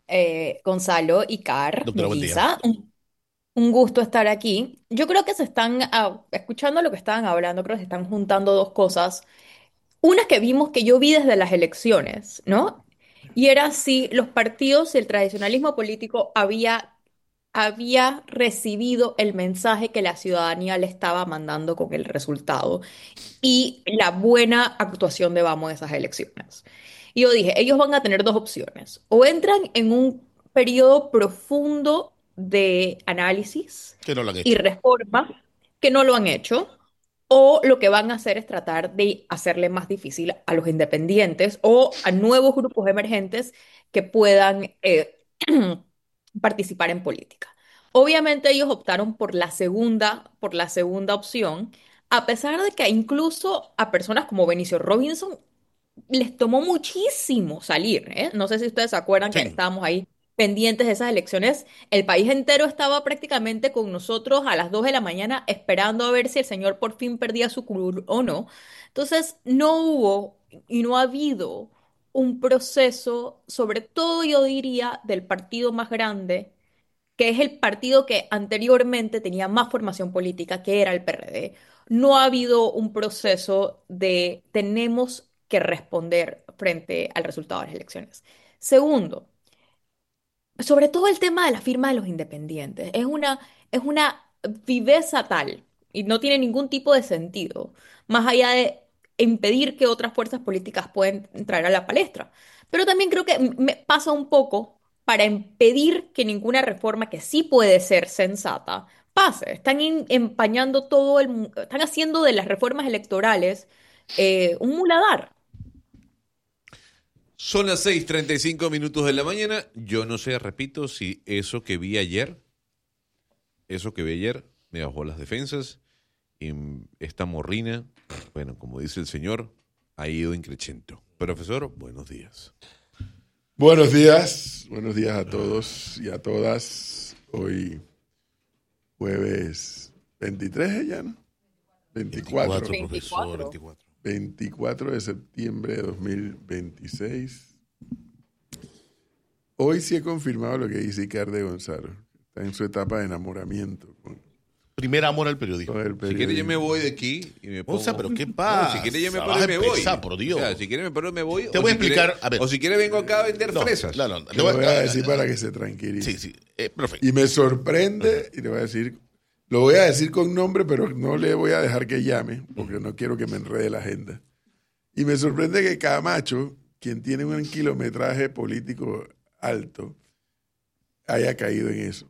Gonzalo, Icar, Doctora, buen día. Melissa. Un gusto estar aquí. Yo creo que escuchando lo que estaban hablando, creo que se están juntando dos cosas. Una que vimos, que yo vi desde las elecciones, ¿no? Y era si los partidos y el tradicionalismo político había recibido el mensaje que la ciudadanía le estaba mandando con el resultado y la buena actuación de Vamos en esas elecciones. Y yo dije, ellos van a tener dos opciones. O entran en un periodo profundo de análisis Que no lo han y hecho. reforma, que no lo han hecho, o lo que van a hacer es tratar de hacerle más difícil a los independientes o a nuevos grupos emergentes que puedan participar en política. Obviamente ellos optaron por la segunda opción, a pesar de que incluso a personas como Benicio Robinson les tomó muchísimo salir, ¿eh? No sé si ustedes se acuerdan que Sí. estábamos ahí pendientes de esas elecciones. El país entero estaba prácticamente con nosotros a las 2 de la mañana esperando a ver si el señor por fin perdía su curul o no. Entonces, no hubo y no ha habido un proceso, sobre todo yo diría, del partido más grande, que es el partido que anteriormente tenía más formación política, que era el PRD. No ha habido un proceso de tenemos que responder frente al resultado de las elecciones. Segundo, sobre todo el tema de la firma de los independientes. Es una viveza tal y no tiene ningún tipo de sentido, más allá de impedir que otras fuerzas políticas puedan entrar a la palestra. Pero también creo que me pasa un poco para impedir que ninguna reforma que sí puede ser sensata pase. Están empañando están haciendo de las reformas electorales un muladar. Son las 6:35 de la mañana. Yo no sé, repito, si eso que vi ayer, me bajó las defensas y esta morrina, bueno, como dice el señor, ha ido increciendo. Profesor, buenos días. Buenos días a todos y a todas. Hoy jueves 23 ¿es ya, ¿no? 24, 24, profesor, 24. 24. 24 de septiembre de 2026. Hoy sí he confirmado lo que dice Icar de Gonzalo. Está en su etapa de enamoramiento Primer amor al con periodismo. el Si quiere yo me periodismo. voy de aquí y me O pongo... sea, pero ¿qué No, si quiere yo me pasa? paro Vas y a me voy. empezar, por O Dios. sea, si quiere me paro y me voy. Te O voy a si quiere, explicar, a ver. o si quiere vengo acá a vender No, fresas. no, no. Le voy a decir para que se tranquilice. Sí, sí. Perfecto. Y me sorprende, y le voy a decir, lo voy a decir con nombre, pero no le voy a dejar que llame, porque no quiero que me enrede la agenda. Y me sorprende que Camacho, quien tiene un kilometraje político alto, haya caído en eso.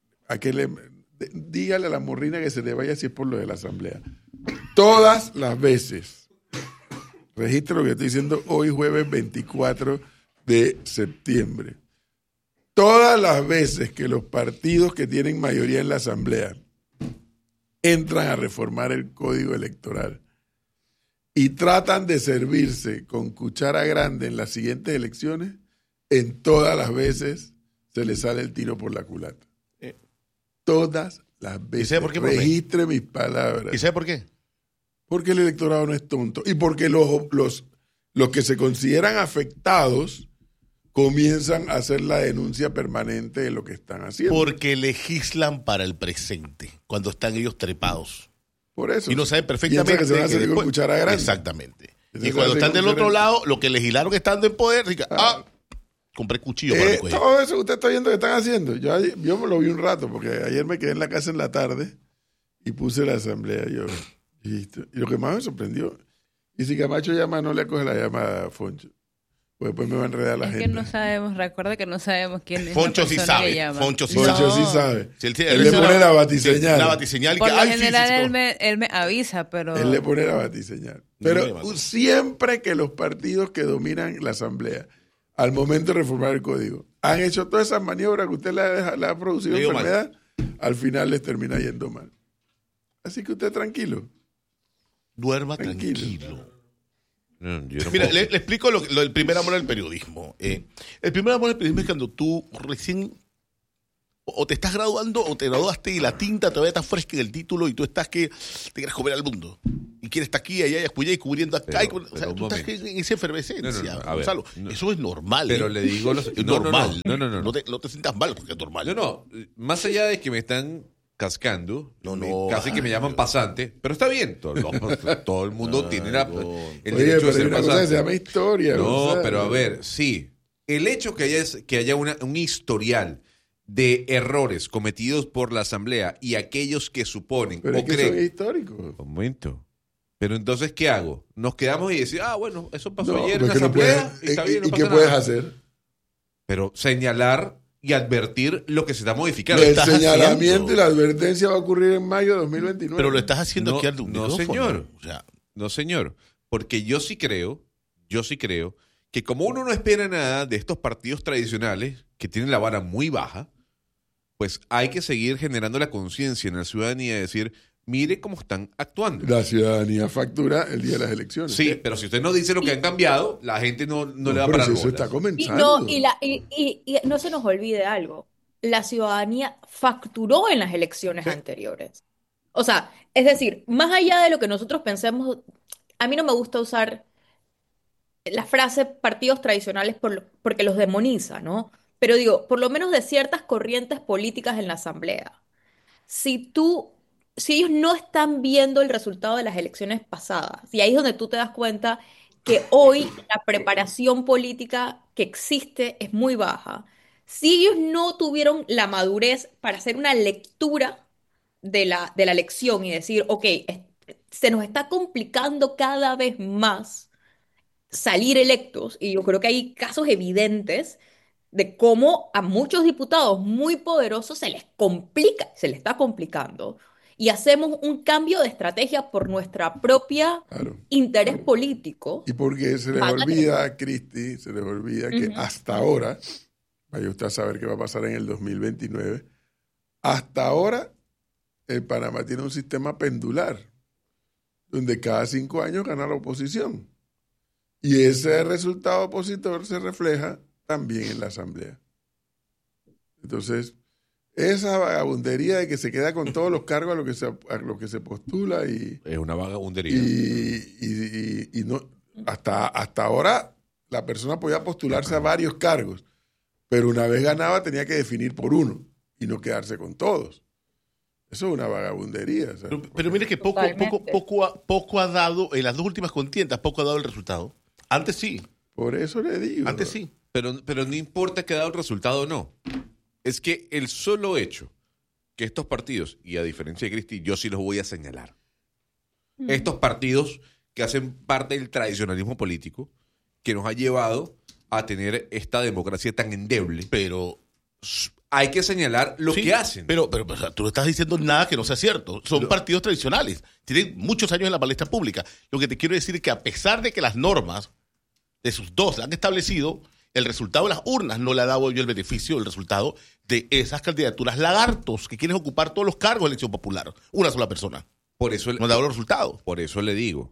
Dígale a la morrina que se le vaya si es por lo de la asamblea. Todas las veces, registre lo que estoy diciendo hoy jueves 24 de septiembre, todas las veces que los partidos que tienen mayoría en la asamblea entran a reformar el código electoral y tratan de servirse con cuchara grande en las siguientes elecciones, en todas las veces se les sale el tiro por la culata. Eh, Todas las ¿Y veces. sabe por qué, profe? Registre mis ¿Y palabras. sabe por qué? Porque el electorado no es tonto. Y porque los que se consideran afectados comienzan a hacer la denuncia permanente de lo que están haciendo. Porque legislan para el presente, cuando están ellos trepados. Por eso. Y no saben Piensa perfectamente que se van a hacer con después- cuchara grande. Exactamente. Piensa Y que cuando se van a están hacer del con otro cuchara lado, lo que legislaron estando en poder, diga, compré cuchillo para mi cuello. todo eso que usted está viendo que están haciendo. Yo me lo vi un rato, porque ayer me quedé en la casa en la tarde y puse la asamblea. Y lo que más me sorprendió, y si Camacho llama, no le coge la llamada a Foncho. Pues después me va a enredar la Es que no agenda. sabemos, recuerda que no sabemos quién es Foncho la sí persona que sabe. llama. Foncho sí Foncho sabe. sí sabe. Si Él le pone la Sí, batiseñal. la batiseñal y Por que, lo ay, sí, general sí, él me avisa, pero Él le pone la batiseñal. No me Pero mata. siempre que los partidos que dominan la asamblea, al momento de reformar el código, han hecho todas esas maniobras que usted le ha producido Le digo mal. enfermedad, al final les termina yendo mal. Así que usted tranquilo. duerma Tranquilo. tranquilo. No, yo no Mira, puedo. le explico lo del primer amor al periodismo. El primer amor al periodismo es cuando tú recién O te estás graduando o te graduaste y la tinta todavía está fresca en el título y tú estás que te quieres comer al mundo. Y quieres estar aquí, allá, y cubriendo acá. O sea, tú estás en esa efervescencia, A ver, Gonzalo. Eso es normal. Pero le digo... Es normal. No. No te sientas mal porque es normal. No. Más allá de que me están cascando, casi que me llaman pasante, pero está bien. Todo el mundo tiene el Oye, derecho de pero hay ser una cosa que pasante. se llama historia. No, Gonzalo. pero a ver, sí. El hecho que haya un historial de errores cometidos por la Asamblea y aquellos que suponen Pero o es que creen... son históricos. Un momento. Pero entonces, ¿qué hago? Nos quedamos y decimos, bueno, eso pasó No, ayer en la porque no Asamblea puedes- y está bien, no ¿y pasa qué puedes nada. hacer? Pero señalar y advertir lo que se está modificando. Lo El estás señalamiento haciendo. y la advertencia va a ocurrir en mayo de 2029. Pero lo estás haciendo No, aquí al no, micrófono. señor. O sea, No, señor. Porque yo sí creo que como uno no espera nada de estos partidos tradicionales que tienen la vara muy baja, pues hay que seguir generando la conciencia en la ciudadanía de decir, mire cómo están actuando. La ciudadanía factura el día de las elecciones. Sí, pero si usted no dice lo que han cambiado, la gente no le va a pero parar si eso bolas. está Y comenzando. no, y no se nos olvide algo. La ciudadanía facturó en las elecciones anteriores. O sea, es decir, más allá de lo que nosotros pensemos, a mí no me gusta usar la frase partidos tradicionales porque los demoniza, ¿no? Pero digo, por lo menos de ciertas corrientes políticas en la Asamblea. Si tú, si ellos no están viendo el resultado de las elecciones pasadas, y ahí es donde tú te das cuenta que hoy la preparación política que existe es muy baja. Si ellos no tuvieron la madurez para hacer una lectura de la elección y decir, ok, se nos está complicando cada vez más salir electos, y yo creo que hay casos evidentes de cómo a muchos diputados muy poderosos se les complica, se les está complicando, y hacemos un cambio de estrategia por nuestra propia Claro. interés político. Y porque se les Van a olvida, Cristi, se les olvida que hasta ahora, vaya usted a saber qué va a pasar en el 2029, hasta ahora el Panamá tiene un sistema pendular, donde cada 5 años gana la oposición. Y ese resultado opositor se refleja también en la Asamblea. Entonces, esa vagabundería de que se queda con todos los cargos a lo que se postula y Es una vagabundería. y no, hasta ahora la persona podía postularse a varios cargos, pero una vez ganaba tenía que definir por uno y no quedarse con todos. Eso es una vagabundería. O sea, pero mire que Totalmente. poco ha dado, en las dos últimas contiendas, poco ha dado el resultado. Antes sí, por eso le digo. antes sí. Pero no importa que ha dado el resultado o no. Es que el solo hecho que estos partidos, y a diferencia de Cristi, yo sí los voy a señalar, estos partidos que hacen parte del tradicionalismo político que nos ha llevado a tener esta democracia tan endeble, Pero hay que señalar lo sí, que hacen. Pero o sea, tú no estás diciendo nada que no sea cierto. Son partidos tradicionales. Tienen muchos años en la palestra pública. Lo que te quiero decir es que a pesar de que las normas de sus dos han establecido, el resultado de las urnas no le ha dado yo el beneficio, el resultado de esas candidaturas lagartos que quieren ocupar todos los cargos de elección popular. Una sola persona. Por eso, No ha dado los resultados. por eso le digo,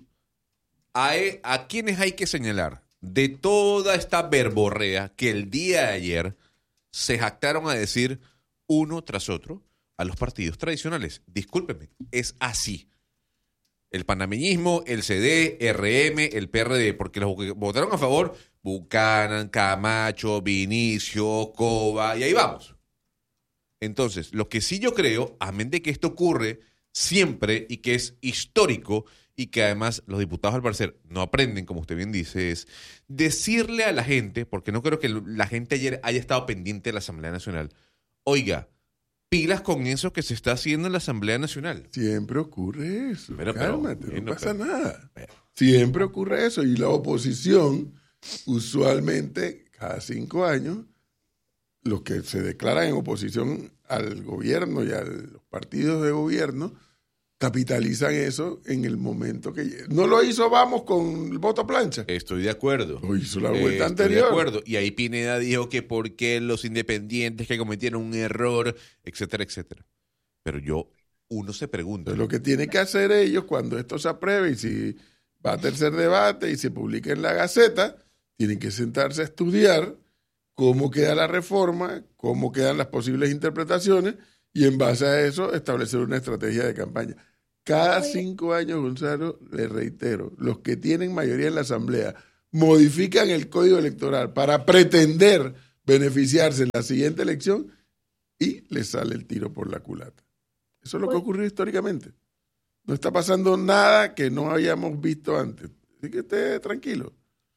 a quienes hay que señalar de toda esta verborrea que el día de ayer se jactaron a decir uno tras otro a los partidos tradicionales. Discúlpeme, es así. El panameñismo, el CD, RM, el PRD, porque los que votaron a favor, Buchanan, Camacho, Vinicio, Cova, y ahí vamos. Entonces, lo que sí yo creo, amén de que esto ocurre siempre y que es histórico y que además los diputados al parecer no aprenden, como usted bien dice, es decirle a la gente, porque no creo que la gente ayer haya estado pendiente de la Asamblea Nacional, oiga, pilas con eso que se está haciendo en la Asamblea Nacional. Siempre ocurre eso. Pero, Cálmate, bueno, no pasa pero- nada. Siempre ocurre eso. Y la oposición, usualmente, cada 5 años, los que se declaran en oposición al gobierno y a los partidos de gobierno, capitalizan eso en el momento que... No lo hizo Vamos con el voto plancha. Estoy de acuerdo. Lo hizo la vuelta Estoy anterior. de acuerdo. Y ahí Pineda dijo que por qué los independientes que cometieron un error, etcétera, etcétera. Pero uno se pregunta. Entonces, lo que tienen que hacer ellos cuando esto se apruebe y si va a tercer debate y se publica en la Gaceta, tienen que sentarse a estudiar cómo queda la reforma, cómo quedan las posibles interpretaciones y en base a eso establecer una estrategia de campaña. Cada 5 años, Gonzalo, le reitero, los que tienen mayoría en la Asamblea modifican el código electoral para pretender beneficiarse en la siguiente elección y les sale el tiro por la culata. Eso es lo que ocurrió históricamente. No está pasando nada que no hayamos visto antes. Así que esté tranquilo.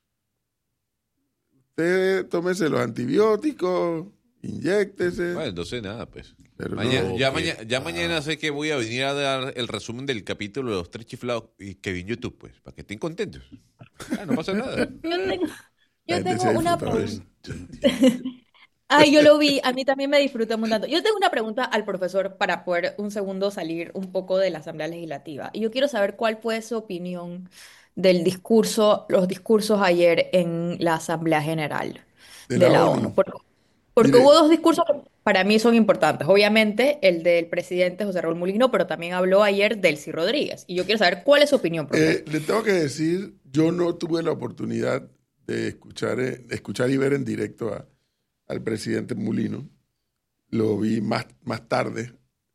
Usted tómese los antibióticos, inyéctese. Bueno, entonces nada, pues. Pero Mañana sé que voy a venir a dar el resumen del capítulo de los 3 chiflados y que vi en YouTube, pues, para que estén contentos. No pasa nada. Yo tengo una pregunta. pregunta. Ay, yo lo vi, a mí también me disfruté un tanto. Yo tengo una pregunta al profesor para poder un segundo salir un poco de la Asamblea Legislativa. Y yo quiero saber cuál fue su opinión del discurso, los discursos ayer en la Asamblea General De de la la ONU. ONU. Porque Mire, hubo dos discursos que para mí son importantes. Obviamente, el del presidente José Raúl Mulino, pero también habló ayer Delcy Rodríguez. Y yo quiero saber cuál es su opinión, profesor. le tengo que decir, yo no tuve la oportunidad de escuchar y ver en directo al presidente Mulino. Lo vi más tarde,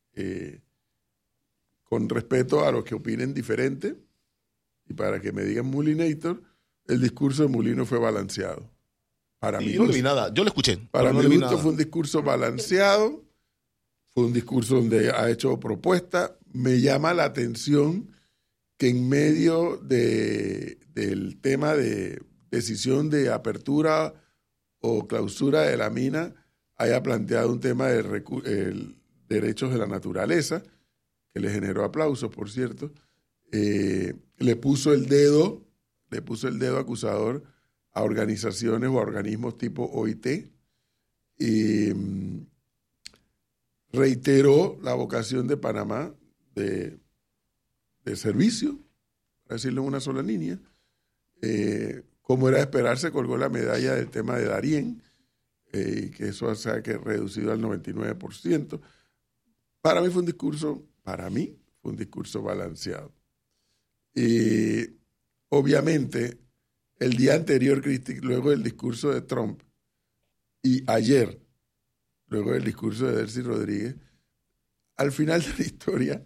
con respeto a los que opinen diferente y para que me digan Mulinator, el discurso de Mulino fue balanceado. Para mí, Yo no le vi nada. Yo lo escuché. para pero no mi le vi gusto nada. fue un discurso balanceado, fue un discurso donde ha hecho propuestas. Me llama la atención que en medio del tema de decisión de apertura o clausura de la mina haya planteado un tema de derechos de la naturaleza, que le generó aplausos, por cierto. Le puso el dedo acusador a organizaciones o a organismos tipo OIT y reiteró la vocación de Panamá de servicio, para decirlo en una sola línea. Como era de esperarse, colgó la medalla del tema de Darién, que eso se ha reducido al 99%. Para mí fue un discurso balanceado. Y obviamente, el día anterior, Cristi, luego del discurso de Trump, y ayer, luego del discurso de Delcy Rodríguez, al final de la historia,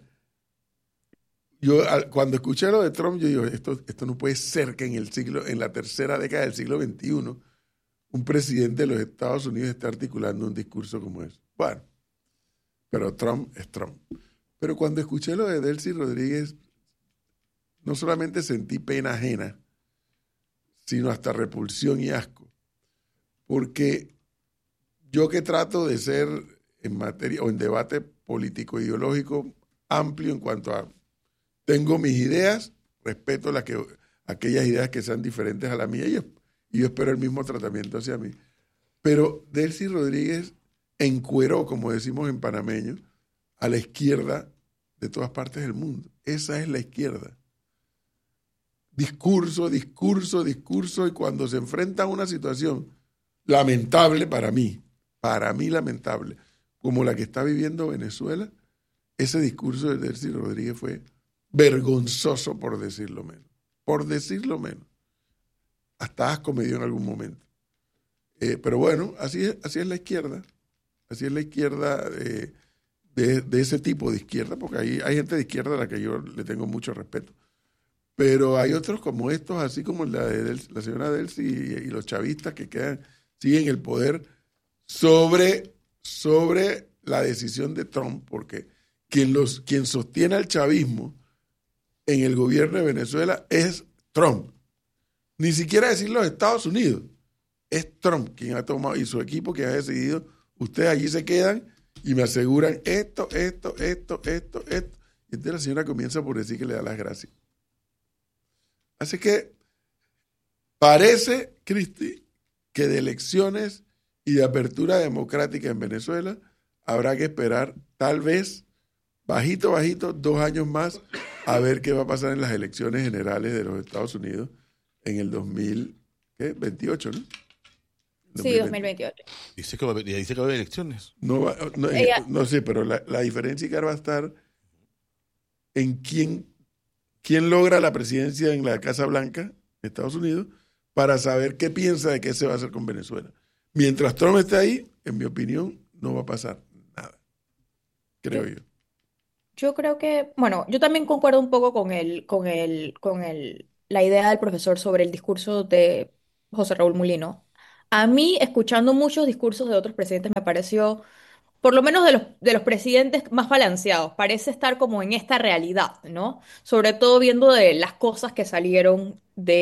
cuando escuché lo de Trump, yo digo, esto no puede ser que en la tercera década del siglo XXI, un presidente de los Estados Unidos esté articulando un discurso como ese. Bueno, pero Trump es Trump. Pero cuando escuché lo de Delcy Rodríguez, no solamente sentí pena ajena, sino hasta repulsión y asco. Porque yo que trato de ser en materia o en debate político-ideológico amplio en cuanto a tengo mis ideas, respeto aquellas ideas que sean diferentes a la mía y yo espero el mismo tratamiento hacia mí. Pero Delcy Rodríguez encueró, como decimos en panameño, a la izquierda de todas partes del mundo. Esa es la izquierda. Discurso, y cuando se enfrenta a una situación lamentable para mí lamentable, como la que está viviendo Venezuela, ese discurso de Delcy Rodríguez fue vergonzoso, por decirlo menos. Hasta asco me dio en algún momento. Pero bueno, así es la izquierda. Así es la izquierda de ese tipo de izquierda, porque hay gente de izquierda a la que yo le tengo mucho respeto. Pero hay otros como estos, así como la señora Delcy y los chavistas que siguen el poder sobre la decisión de Trump, porque quien sostiene al chavismo en el gobierno de Venezuela es Trump. Ni siquiera decir los Estados Unidos. Es Trump quien ha tomado y su equipo quien ha decidido, ustedes allí se quedan y me aseguran esto. Y entonces la señora comienza por decir que le da las gracias. Así que parece, Cristi, que de elecciones y de apertura democrática en Venezuela habrá que esperar tal vez bajito, 2 años más a ver qué va a pasar en las elecciones generales de los Estados Unidos en el 2028, ¿no? Sí, 2028. Dice que va a haber elecciones. No sé, pero la diferencia va a estar en quién logra la presidencia en la Casa Blanca, Estados Unidos, para saber qué piensa de qué se va a hacer con Venezuela. Mientras Trump esté ahí, en mi opinión, no va a pasar nada. Creo yo. Yo creo que, bueno, yo también concuerdo un poco la idea del profesor sobre el discurso de José Raúl Mulino. A mí, escuchando muchos discursos de otros presidentes, me pareció, por lo menos de los presidentes más balanceados, parece estar como en esta realidad, ¿no? Sobre todo viendo de las cosas que salieron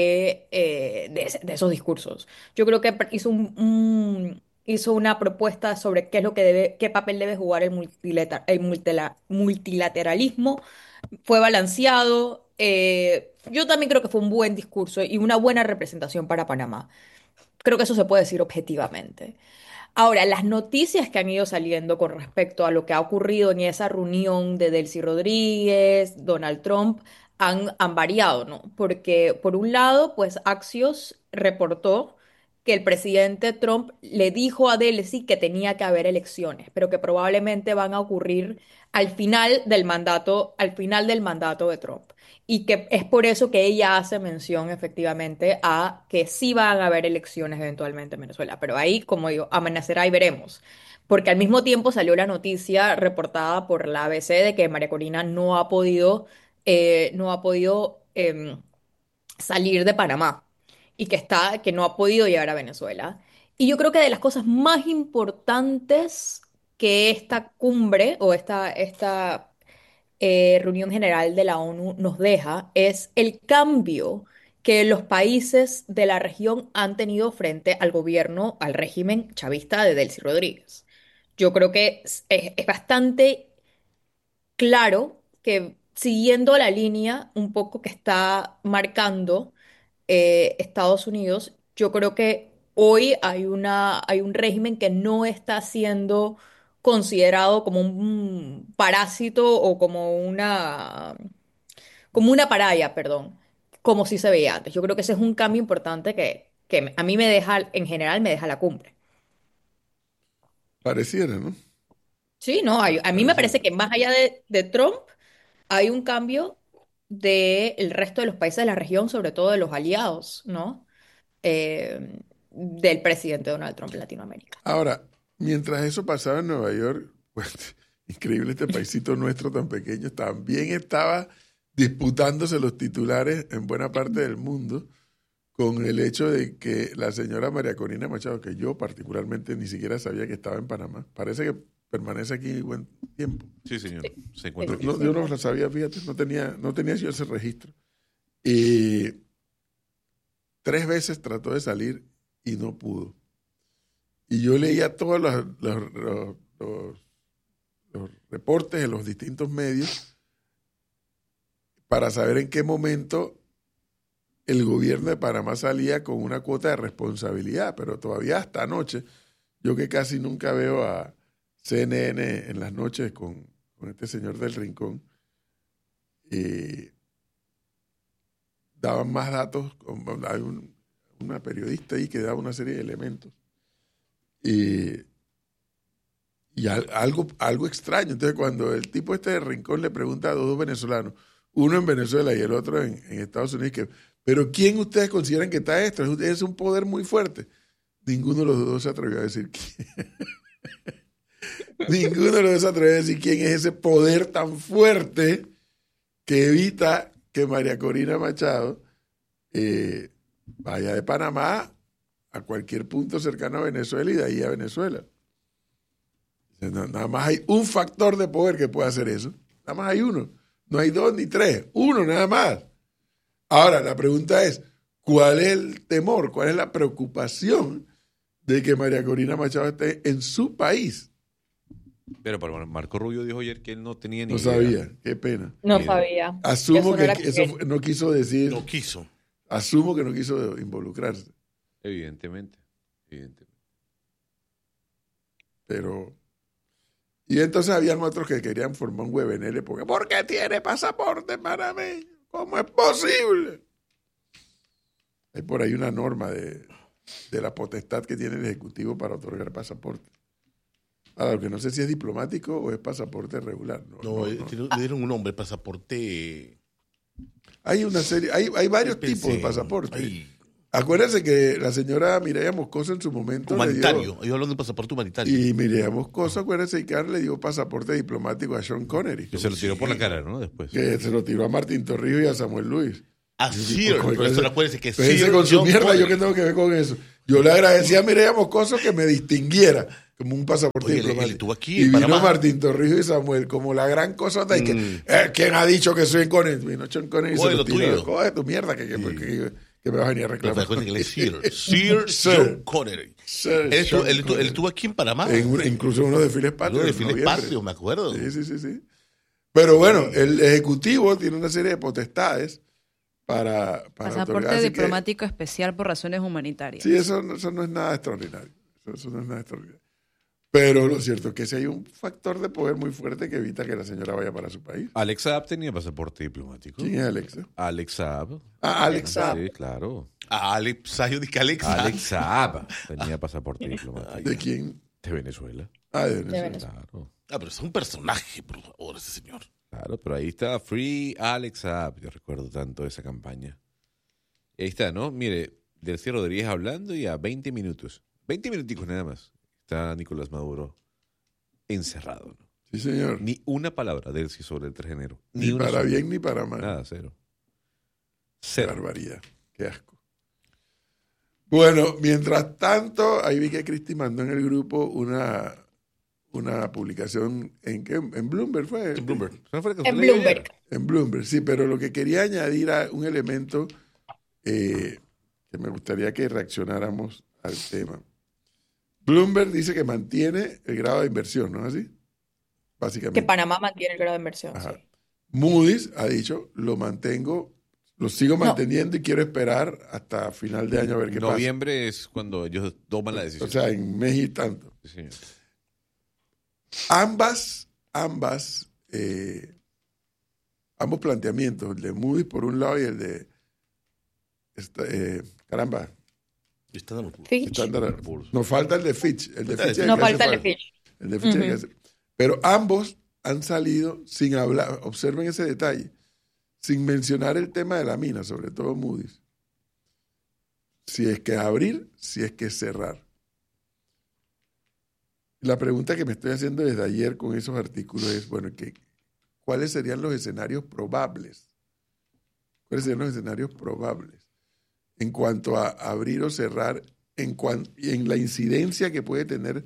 de esos discursos. Yo creo que hizo una propuesta sobre qué es lo que qué papel debe jugar el multilateralismo. Fue balanceado. Yo también creo que fue un buen discurso y una buena representación para Panamá. Creo que eso se puede decir objetivamente. Ahora, las noticias que han ido saliendo con respecto a lo que ha ocurrido en esa reunión de Delcy Rodríguez, Donald Trump, han variado, ¿no? Porque, por un lado, pues Axios reportó que el presidente Trump le dijo a Delcy que tenía que haber elecciones, pero que probablemente van a ocurrir al final del mandato de Trump. Y que es por eso que ella hace mención efectivamente a que sí van a haber elecciones eventualmente en Venezuela. Pero ahí, como digo, amanecerá y veremos. Porque al mismo tiempo salió la noticia reportada por la ABC de que María Corina no ha podido salir de Panamá y que no ha podido llegar a Venezuela. Y yo creo que de las cosas más importantes que esta cumbre o esta reunión general de la ONU nos deja es el cambio que los países de la región han tenido frente al gobierno, al régimen chavista de Delcy Rodríguez. Yo creo que es bastante claro que siguiendo la línea un poco que está marcando Estados Unidos, yo creo que hoy hay un régimen que no está siendo considerado como un parásito o como una paraya, perdón, como si se veía antes. Yo creo que ese es un cambio importante que a mí en general me deja la cumbre. Pareciera, ¿no? Sí, no, a mí me Pareciera. parece que más allá de Trump, hay un cambio del resto de los países de la región, sobre todo de los aliados, ¿no? Del presidente Donald Trump en Latinoamérica. Ahora, mientras eso pasaba en Nueva York, pues increíble este paisito nuestro tan pequeño, también estaba disputándose los titulares en buena parte del mundo con el hecho de que la señora María Corina Machado, que yo particularmente ni siquiera sabía que estaba en Panamá, parece que permanece aquí buen tiempo. Sí, señor. Sí. Se encuentra aquí. No, yo no lo sabía, fíjate, no tenía yo ese registro. Y 3 veces trató de salir y no pudo. Y yo leía todos los reportes en los distintos medios para saber en qué momento el gobierno de Panamá salía con una cuota de responsabilidad, pero todavía hasta anoche, yo que casi nunca veo a CNN en las noches con este señor del Rincón, daban más datos, hay una periodista ahí que daba una serie de elementos. Y algo extraño. Entonces, cuando el tipo este de Rincón le pregunta a dos venezolanos, uno en Venezuela y el otro en Estados Unidos, pero ¿quién ustedes consideran que está esto? Es un poder muy fuerte. Ninguno de los dos se atrevió a decir quién. Ninguno de los dos se atrevió a decir quién es ese poder tan fuerte que evita que María Corina Machado vaya de Panamá a cualquier punto cercano a Venezuela y de ahí a Venezuela. Nada más hay un factor de poder que puede hacer eso. Nada más hay uno. No hay 2 ni 3. Uno nada más. Ahora, la pregunta es, ¿cuál es el temor? ¿Cuál es la preocupación de que María Corina Machado esté en su país? Pero Marco Rubio dijo ayer que él no tenía ni No idea. sabía. Qué pena. No Mira, sabía. Asumo que Eso no era eso no quiso decir. No quiso. Asumo que no quiso involucrarse. Evidentemente. Pero. Y entonces habían otros que querían formar un huevenele porque ¿por qué tiene pasaporte panameño? ¿Cómo es posible? Hay por ahí una norma de la potestad que tiene el Ejecutivo para otorgar pasaporte. Ahora, que no sé si es diplomático o es pasaporte regular. No, le dieron un nombre, pasaporte. Hay una serie, hay varios tipos de Pensé, pasaporte. ay, Acuérdense que la señora Mireya Moscoso en su momento le dio, Humanitario. Ellos hablan de pasaporte humanitario. y Mireya Moscoso, acuérdense que le dio pasaporte diplomático a Sean Connery, Que se lo tiró por la cara, ¿no? Después. que se lo tiró a Martín Torrijos y a Samuel Luis. A Sir. Pues, Profesor, acuérdense que fíjense Sir con su John mierda, Connery. ¿yo qué tengo que ver con eso? Yo le agradecí a Mireya Moscoso que me distinguiera como un pasaporte Oye, él diplomático. estuvo aquí Y en vino Panamá. Martín Torrijos y Samuel como la gran cosa de que, ¿quién ha dicho que soy Connery? Vino Sean Connery y Coge se lo lo tiró. tuyo. Coge tu mierda que me va a venir a Pero reclamar. acuérdense que él es Sir. Sir Sir. John Connery. Sir Él Sean Connery. estuvo aquí en Panamá. Incluso en unos desfiles patrios. Uno de en Fines noviembre. Patrios, me acuerdo. Sí. Pero bueno, el Ejecutivo tiene una serie de potestades para otorgar. Pasaporte Así que, diplomático especial por razones humanitarias. sí, eso no es nada extraordinario. Eso no es nada extraordinario. Pero lo cierto es que si hay un factor de poder muy fuerte que evita que la señora vaya para su país. Alex Saab tenía pasaporte diplomático. ¿Quién es Alexa? Alex Saab. Alex Saab. Sí, claro. A Alex Sayo de Alexa. Alex Saab tenía pasaporte diplomático. ¿De quién? De Venezuela. De De Venezuela. Venezuela. Claro. Pero es un personaje, por favor, ese señor. Claro, pero ahí está Free Alex Saab. Yo recuerdo tanto esa campaña. Y ahí está, ¿no? Mire, Delcy Rodríguez hablando y a 20 minutos. 20 minuticos nada más. Está Nicolás Maduro encerrado, ¿no? Sí, señor. Ni una palabra de él sí sobre el 3 de enero. Ni una para sola. bien ni para mal. Nada, cero. Qué Cero. barbaridad. Qué asco. Bueno, mientras tanto, ahí vi que Cristi mandó en el grupo una publicación en Bloomberg, ¿fue? En Bloomberg. ¿No fue la que En usted leyó Bloomberg. ayer? En Bloomberg, sí, pero lo que quería añadir a un elemento que me gustaría que reaccionáramos al tema. Bloomberg dice que mantiene el grado de inversión, ¿no es así? Que Básicamente. Panamá mantiene el grado de inversión. Ajá. Sí. Moody's ha dicho, lo sigo No. manteniendo y quiero esperar hasta final de año a ver qué pasa. Noviembre es cuando ellos toman la decisión. O sea, en mes y tanto. Sí, señor. Ambos planteamientos, el de Moody's por un lado y el de caramba, Está dando puro. Fitch. Standard. Nos falta el de Fitch. El de Fitch es el No que hace falta el de Fitch. El de Fitch es el que hace. Pero ambos han salido sin hablar, observen ese detalle, sin mencionar el tema de la mina, sobre todo Moody's. Si es que abrir, si es que cerrar. La pregunta que me estoy haciendo desde ayer con esos artículos es, bueno, ¿cuáles serían los escenarios probables? ¿Cuáles serían los escenarios probables en cuanto a abrir o cerrar y en la incidencia que puede tener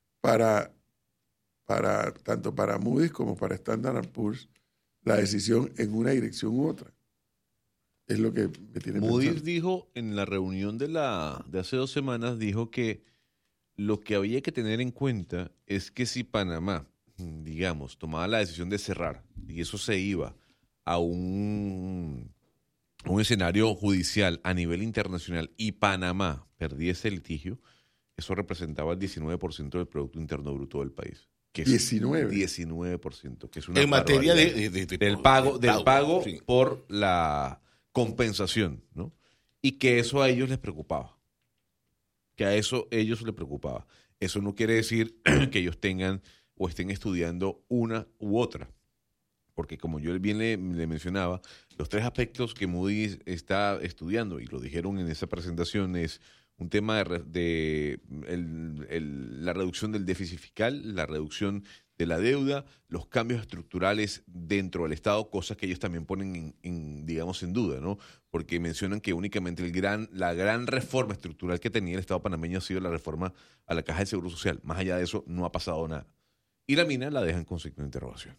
tanto para Moody's como para Standard & Poor's la decisión en una dirección u otra? Es lo que me tiene Moody's pensando. dijo en la reunión de hace 2 semanas, dijo que lo que había que tener en cuenta es que si Panamá, digamos, tomaba la decisión de cerrar y eso se iba a un escenario judicial a nivel internacional y Panamá perdiese el litigio, eso representaba el 19% del Producto Interno Bruto del país. Que es 19. 19%, que es una En materia barbaridad. del pago sí. por la compensación, ¿no? Y que eso a ellos les preocupaba. Que a eso ellos les preocupaba. Eso no quiere decir que ellos tengan o estén estudiando una u otra. Porque como yo bien le mencionaba, los 3 aspectos que Moody's está estudiando, y lo dijeron en esa presentación, es un tema de la reducción del déficit fiscal, la reducción de la deuda, los cambios estructurales dentro del Estado, cosas que ellos también ponen digamos, en duda, ¿no? Porque mencionan que únicamente la gran reforma estructural que tenía el Estado panameño ha sido la reforma a la Caja de Seguro Social. Más allá de eso, no ha pasado nada. Y la mina la dejan con signo de interrogación.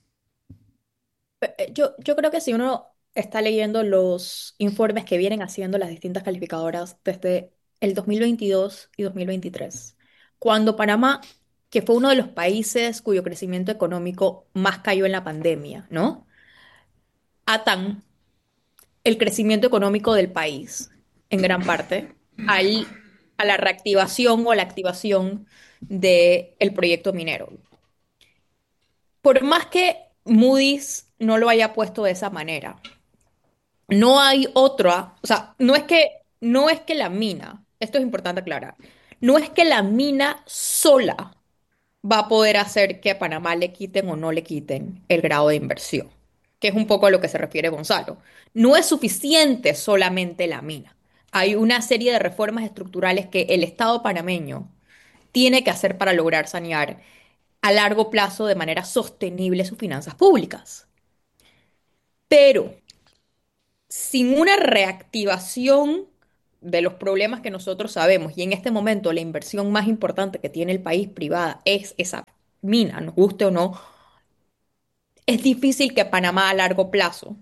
Yo creo que si uno está leyendo los informes que vienen haciendo las distintas calificadoras desde el 2022 y 2023, cuando Panamá, que fue uno de los países cuyo crecimiento económico más cayó en la pandemia, ¿no? Atan el crecimiento económico del país, en gran parte, a la reactivación o a la activación del proyecto minero. Por más que Moody's no lo haya puesto de esa manera, no hay otra, o sea, no es que la mina, esto es importante aclarar, no es que la mina sola va a poder hacer que a Panamá le quiten o no le quiten el grado de inversión, que es un poco a lo que se refiere Gonzalo. No es suficiente solamente la mina. hay una serie de reformas estructurales que el Estado panameño tiene que hacer para lograr sanear a largo plazo de manera sostenible sus finanzas públicas. Pero sin una reactivación de los problemas que nosotros sabemos, y en este momento la inversión más importante que tiene el país privada es esa mina, nos guste o no, es difícil que Panamá a largo plazo,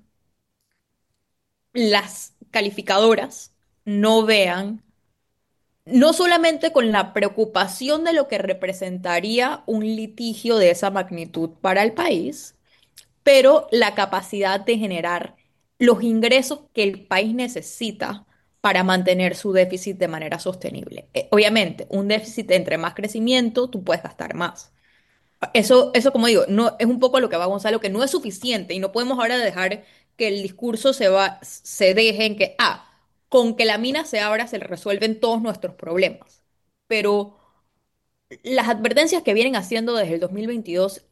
las calificadoras no vean, no solamente con la preocupación de lo que representaría un litigio de esa magnitud para el país, pero la capacidad de generar los ingresos que el país necesita para mantener su déficit de manera sostenible. Obviamente, un déficit entre más crecimiento, tú puedes gastar más. Eso, como digo, no es un poco lo que va Gonzalo, que no es suficiente y no podemos ahora dejar que el discurso se deje en que, con que la mina se abra se resuelven todos nuestros problemas. Pero las advertencias que vienen haciendo desde el 2022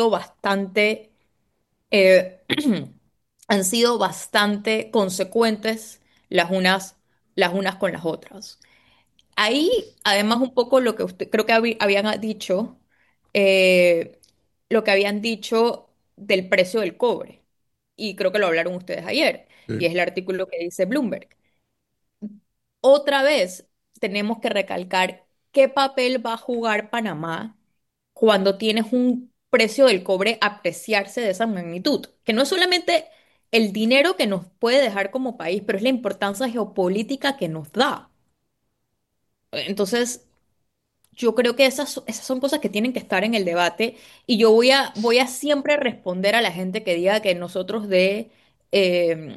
eh, han sido bastante consecuentes las unas con las otras. Ahí, además, un poco lo que usted creo que habían dicho, eh, lo que habían dicho del precio del cobre, y creo que lo hablaron ustedes ayer, y Sí. es el artículo que dice Bloomberg. Otra vez tenemos que recalcar qué papel va a jugar Panamá cuando tienes un precio del cobre apreciarse de esa magnitud, que no es solamente el dinero que nos puede dejar como país, pero es la importancia geopolítica que nos da. Entonces, yo creo que esas son cosas que tienen que estar en el debate y yo voy a siempre responder a la gente que diga que nosotros eh,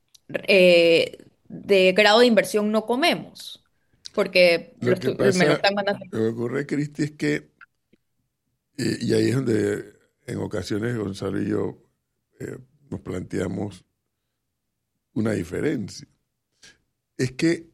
de grado de inversión no comemos, porque Lo que me lo pasa, están mandando. lo que ocurre, Cristi, es que, y ahí es donde en ocasiones Gonzalo y yo eh, nos planteamos una diferencia. Es que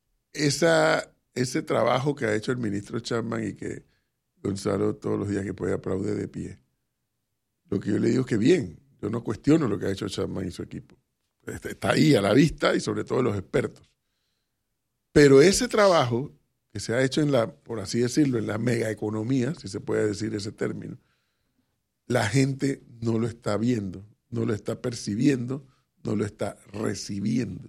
ese trabajo que ha hecho el ministro Chapman y que Gonzalo todos los días que puede aplaude de pie, lo que yo le digo es que bien, yo no cuestiono lo que ha hecho Chapman y su equipo. Está ahí a la vista y sobre todo los expertos. Pero ese trabajo que se ha hecho por así decirlo, en la megaeconomía, si se puede decir ese término, la gente no lo está viendo, no lo está percibiendo, no lo está recibiendo.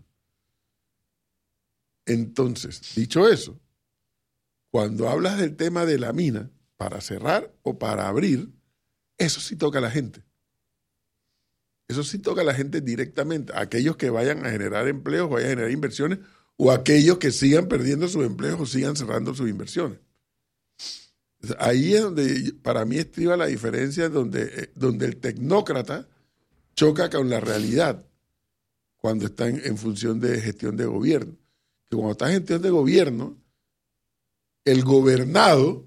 Entonces, dicho eso, cuando hablas del tema de la mina, para cerrar o para abrir, eso sí toca a la gente. Eso sí toca a la gente directamente, a aquellos que vayan a generar empleos, vayan a generar inversiones, o aquellos que sigan perdiendo sus empleos o sigan cerrando sus inversiones. Ahí es donde para mí estriba la diferencia, donde el tecnócrata choca con la realidad cuando está en función de gestión de gobierno. Que cuando está en gestión de gobierno, el gobernado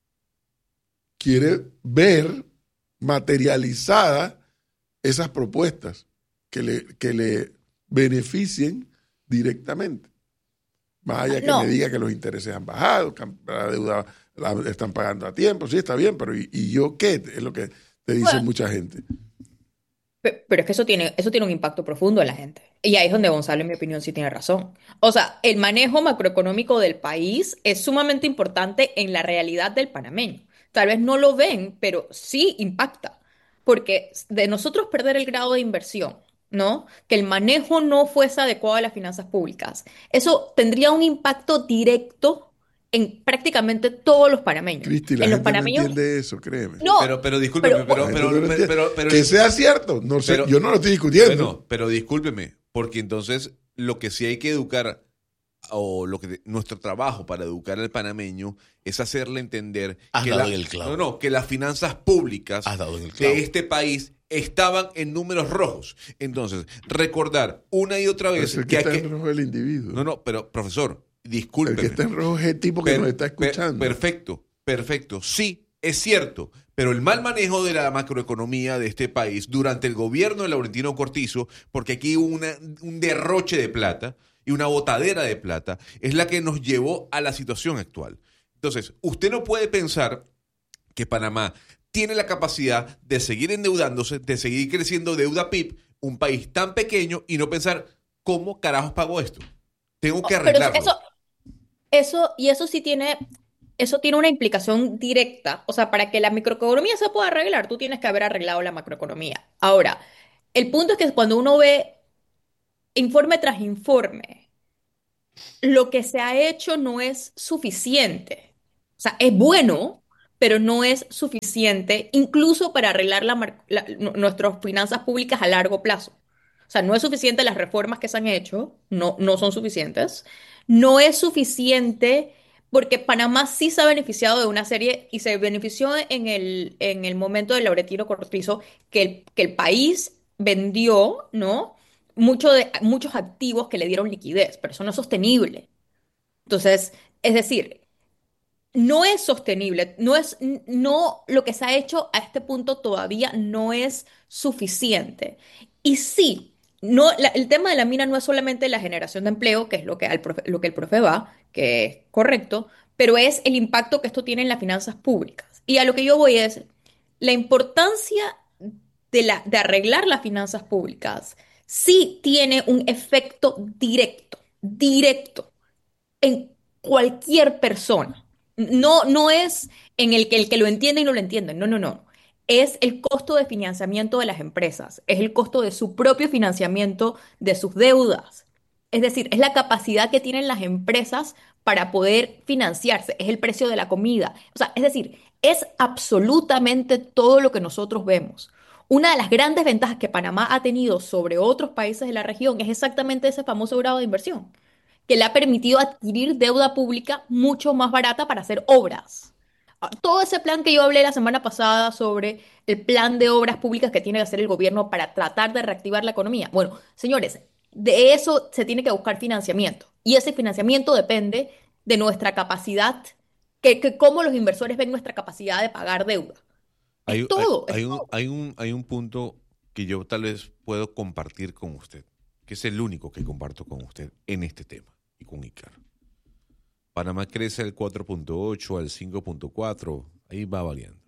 quiere ver materializadas esas propuestas que le beneficien directamente. Más allá que No, me diga que los intereses han bajado, que la deuda la están pagando a tiempo, sí, está bien, pero ¿y yo qué? Es lo que te dice bueno, mucha gente. pero es que eso tiene un impacto profundo en la gente. Y ahí es donde Gonzalo, en mi opinión, sí tiene razón. O sea, el manejo macroeconómico del país es sumamente importante en la realidad del panameño. Tal vez no lo ven, pero sí impacta. Porque de nosotros perder el grado de inversión, ¿no? Que el manejo no fuese adecuado a las finanzas públicas, eso tendría un impacto directo en prácticamente todos los panameños. Cristi, la En los gente no panameños, entiende eso, créeme. no, Pero discúlpeme, pero La gente no lo entiende. pero que sea cierto, no sé, pero- yo no lo estoy discutiendo. bueno, pero discúlpeme, porque entonces lo que sí hay que educar, o nuestro trabajo para educar al panameño es hacerle entender Has que dado en el clavo. que las finanzas públicas Has dado en el clavo. de este país estaban en números rojos. Entonces, recordar una y otra Pero vez es el que que está hay en que... rojo es el individuo. No, pero profesor, El discúlpeme. que está en rojo es el tipo que nos está escuchando. Perfecto. Sí, es cierto. Pero el mal manejo de la macroeconomía de este país durante el gobierno de Laurentino Cortizo, porque aquí hubo un derroche de plata y una botadera de plata, es la que nos llevó a la situación actual. Entonces, usted no puede pensar que Panamá tiene la capacidad de seguir endeudándose, de seguir creciendo deuda PIB, un país tan pequeño, y no pensar, ¿cómo carajos pago esto? Tengo que Pero arreglarlo. eso sí tiene, eso tiene una implicación directa. O sea, para que la microeconomía se pueda arreglar, tú tienes que haber arreglado la macroeconomía. Ahora, el punto es que cuando uno ve informe tras informe, lo que se ha hecho no es suficiente. O sea, es bueno, pero no es suficiente, incluso para arreglar nuestras finanzas públicas a largo plazo. O sea, no es suficiente las reformas que se han hecho, no son suficientes. No es suficiente porque Panamá sí se ha beneficiado de una serie y se benefició en el momento del Lauretino Cortizo que el país vendió, ¿no? Muchos activos que le dieron liquidez, pero eso no es sostenible. Entonces, es decir, no es sostenible, no, lo que se ha hecho a este punto todavía no es suficiente. Y sí, el tema de la mina no es solamente la generación de empleo, que es lo que el profe va, que es correcto, pero es el impacto que esto tiene en las finanzas públicas. Y a lo que yo voy es la importancia de arreglar las finanzas públicas. Sí tiene un efecto directo en cualquier persona. No es en el que lo entiende y no lo entiende. No. Es el costo de financiamiento de las empresas, es el costo de su propio financiamiento de sus deudas. Es decir, es la capacidad que tienen las empresas para poder financiarse, es el precio de la comida. O sea, es decir, es absolutamente todo lo que nosotros vemos. Una de las grandes ventajas que Panamá ha tenido sobre otros países de la región es exactamente ese famoso grado de inversión que le ha permitido adquirir deuda pública mucho más barata para hacer obras. Todo ese plan que yo hablé la semana pasada sobre el plan de obras públicas que tiene que hacer el gobierno para tratar de reactivar la economía. Bueno, señores, de eso se tiene que buscar financiamiento. Y ese financiamiento depende de nuestra capacidad, cómo los inversores ven nuestra capacidad de pagar deuda. Hay, Es hay, todo, es hay un, todo. hay un, hay un punto que yo tal vez puedo compartir con usted, que es el único que comparto con usted en este tema y con Icar. Panamá crece al 4.8, al 5.4, ahí va variando.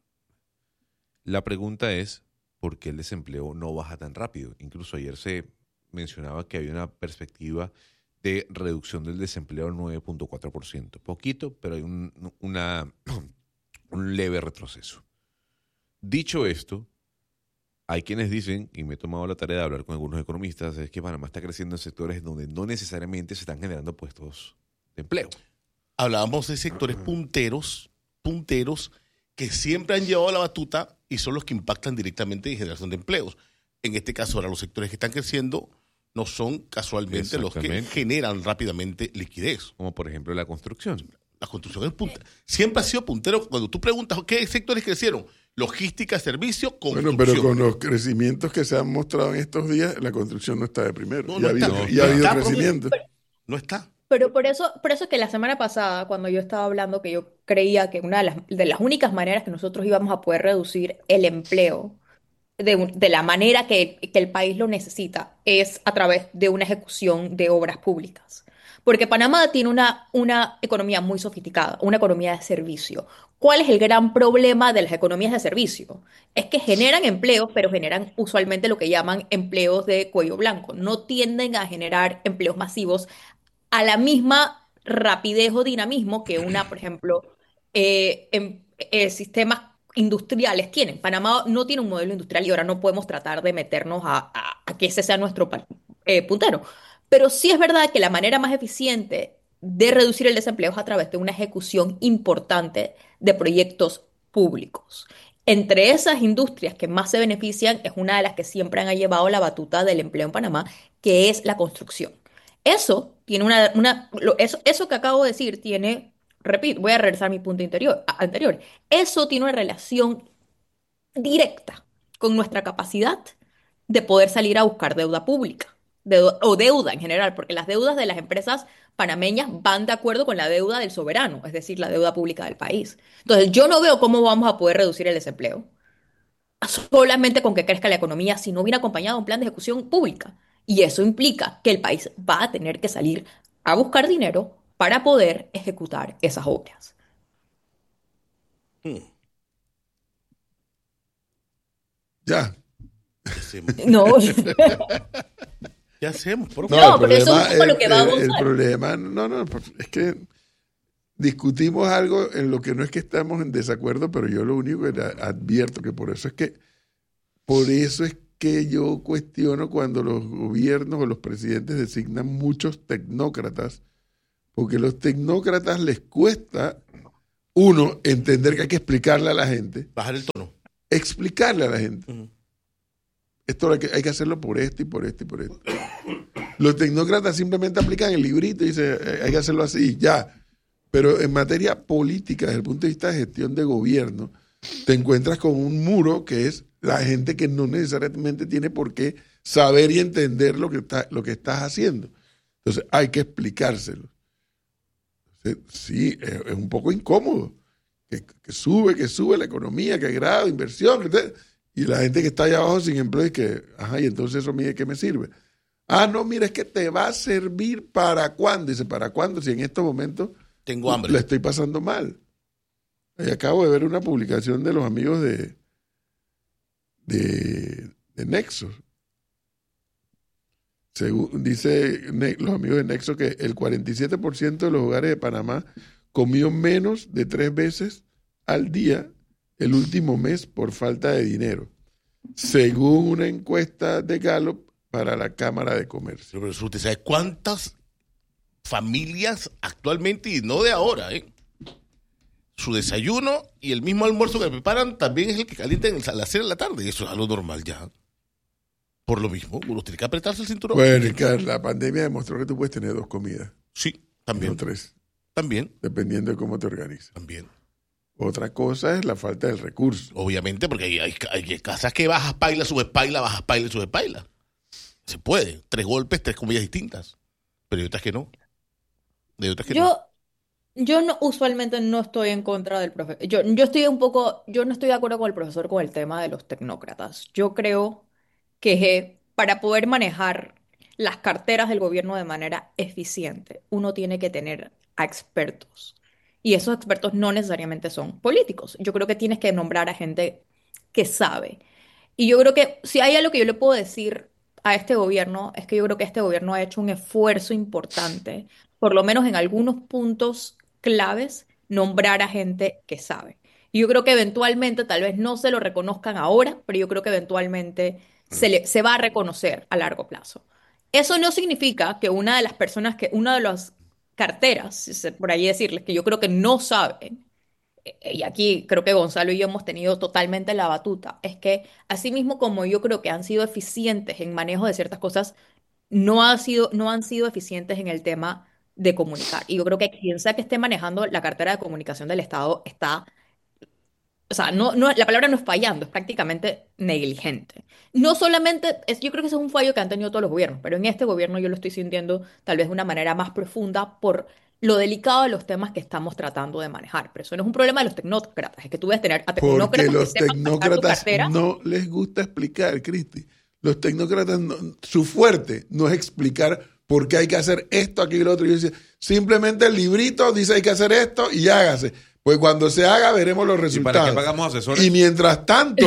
La pregunta es, ¿por qué el desempleo no baja tan rápido? Incluso ayer se mencionaba que había una perspectiva de reducción del desempleo al 9.4%. Poquito, pero hay un leve retroceso. Dicho esto, hay quienes dicen, y me he tomado la tarea de hablar con algunos economistas, es que Panamá está creciendo en sectores donde no necesariamente se están generando puestos de empleo. Hablábamos de sectores punteros que siempre han llevado la batuta y son los que impactan directamente en generación de empleos. En este caso, ahora los sectores que están creciendo no son casualmente los que Exactamente. generan rápidamente liquidez. Como por ejemplo la construcción. La construcción es siempre ha sido puntero. Cuando tú preguntas qué sectores crecieron, logística, servicio, construcción. Bueno, pero con los crecimientos que se han mostrado en estos días, la construcción no está de primero. No, Y no ha habido, está. y ha No habido está, profe. crecimiento. No está. Pero por eso es que la semana pasada, cuando yo estaba hablando que yo creía que una de las únicas maneras que nosotros íbamos a poder reducir el empleo de la manera que el país lo necesita es a través de una ejecución de obras públicas. Porque Panamá tiene una economía muy sofisticada, una economía de servicio. ¿Cuál es el gran problema de las economías de servicio? Es que generan empleos, pero generan usualmente lo que llaman empleos de cuello blanco. No tienden a generar empleos masivos a la misma rapidez o dinamismo que por ejemplo, sistemas industriales tienen. Panamá no tiene un modelo industrial y ahora no podemos tratar de meternos a que ese sea nuestro puntero. Pero sí es verdad que la manera más eficiente de reducir el desempleo es a través de una ejecución importante de proyectos públicos. Entre esas industrias que más se benefician es una de las que siempre han llevado la batuta del empleo en Panamá, que es la construcción. Eso tiene eso que acabo de decir tiene, repito, voy a regresar a mi punto anterior. Eso tiene una relación directa con nuestra capacidad de poder salir a buscar deuda pública, o deuda en general, porque las deudas de las empresas panameñas van de acuerdo con la deuda del soberano, es decir, la deuda pública del país. Entonces, yo no veo cómo vamos a poder reducir el desempleo solamente con que crezca la economía si no viene acompañado de un plan de ejecución pública. Y eso implica que el país va a tener que salir a buscar dinero para poder ejecutar esas obras. Hmm. Ya. Ese- No, ¿Qué hacemos, profe? No, No, pero eso es un poco lo que va el Gonzalo. problema, no, pues, es que discutimos algo en lo que no es que estamos en desacuerdo, pero yo lo único que advierto que por eso es que yo cuestiono cuando los gobiernos o los presidentes designan muchos tecnócratas, porque los tecnócratas les cuesta, uno, entender que hay que explicarle a la gente, Bajar el tono. explicarle a la gente. Ujú. Esto hay que hacerlo por esto y por esto y por esto. Los tecnócratas simplemente aplican el librito y dicen, hay que hacerlo así, ya. Pero en materia política, desde el punto de vista de gestión de gobierno, te encuentras con un muro que es la gente que no necesariamente tiene por qué saber y entender lo que estás haciendo. Entonces hay que explicárselo. Entonces, sí, es un poco incómodo. Que sube la economía, que grado, inversión, y la gente que está allá abajo sin empleo y que, ajá, y entonces eso, mire, ¿qué me sirve? Ah, no, mira, es que te va a servir para cuándo. Dice, ¿para cuándo? Si en estos momentos Tengo hambre. la estoy pasando mal. Ahí acabo de ver una publicación de los amigos de Nexos. Según dice los amigos de Nexos que el 47% de los hogares de Panamá comió menos de 3 veces al día el último mes por falta de dinero, según una encuesta de Gallup para la Cámara de Comercio. Pero ¿usted sabe cuántas familias actualmente, y no de ahora, su desayuno y el mismo almuerzo que preparan también es el que calientan a la cena en la tarde? Eso es algo normal ya. Por lo mismo, uno tiene que apretarse el cinturón. Bueno, Ricardo, la pandemia demostró que tú puedes tener 2 comidas, Sí, no también. 3, También. dependiendo de cómo te organizas. También. Otra cosa es la falta del recurso. Obviamente, porque hay casas que bajas paila, subes paila, bajas paila y subes paila. Se puede. 3 golpes, 3 comidas distintas. Pero hay otras que no. Hay otras que no. Yo no, usualmente no estoy en contra del profesor. Yo estoy un poco, yo no estoy de acuerdo con el profesor con el tema de los tecnócratas. Yo creo que para poder manejar las carteras del gobierno de manera eficiente, uno tiene que tener a expertos. Y esos expertos no necesariamente son políticos. Yo creo que tienes que nombrar a gente que sabe. Y yo creo que si hay algo que yo le puedo decir a este gobierno, es que yo creo que este gobierno ha hecho un esfuerzo importante, por lo menos en algunos puntos claves, nombrar a gente que sabe. Y yo creo que eventualmente, tal vez no se lo reconozcan ahora, pero yo creo que eventualmente se va a reconocer a largo plazo. Eso no significa que una de las personas una de las carteras, por ahí decirles, que yo creo que no saben, y aquí creo que Gonzalo y yo hemos tenido totalmente la batuta, es que así mismo como yo creo que han sido eficientes en manejo de ciertas cosas, no han sido eficientes en el tema de comunicar. Y yo creo que quien sea que esté manejando la cartera de comunicación del Estado está, o sea, la palabra no es fallando, es prácticamente negligente. No solamente, yo creo que ese es un fallo que han tenido todos los gobiernos, pero en este gobierno yo lo estoy sintiendo tal vez de una manera más profunda por lo delicado de los temas que estamos tratando de manejar. Pero eso no es un problema de los tecnócratas, es que tú debes tener a Porque tecnócratas que los sepan manejar tu tecnócratas cartera. no les gusta explicar, Cristi. Los tecnócratas, su fuerte no es explicar por qué hay que hacer esto, aquí y lo otro. Yo decía, simplemente el librito dice hay que hacer esto y hágase. Pues cuando se haga veremos los ¿Y para resultados. qué pagamos asesores? Y mientras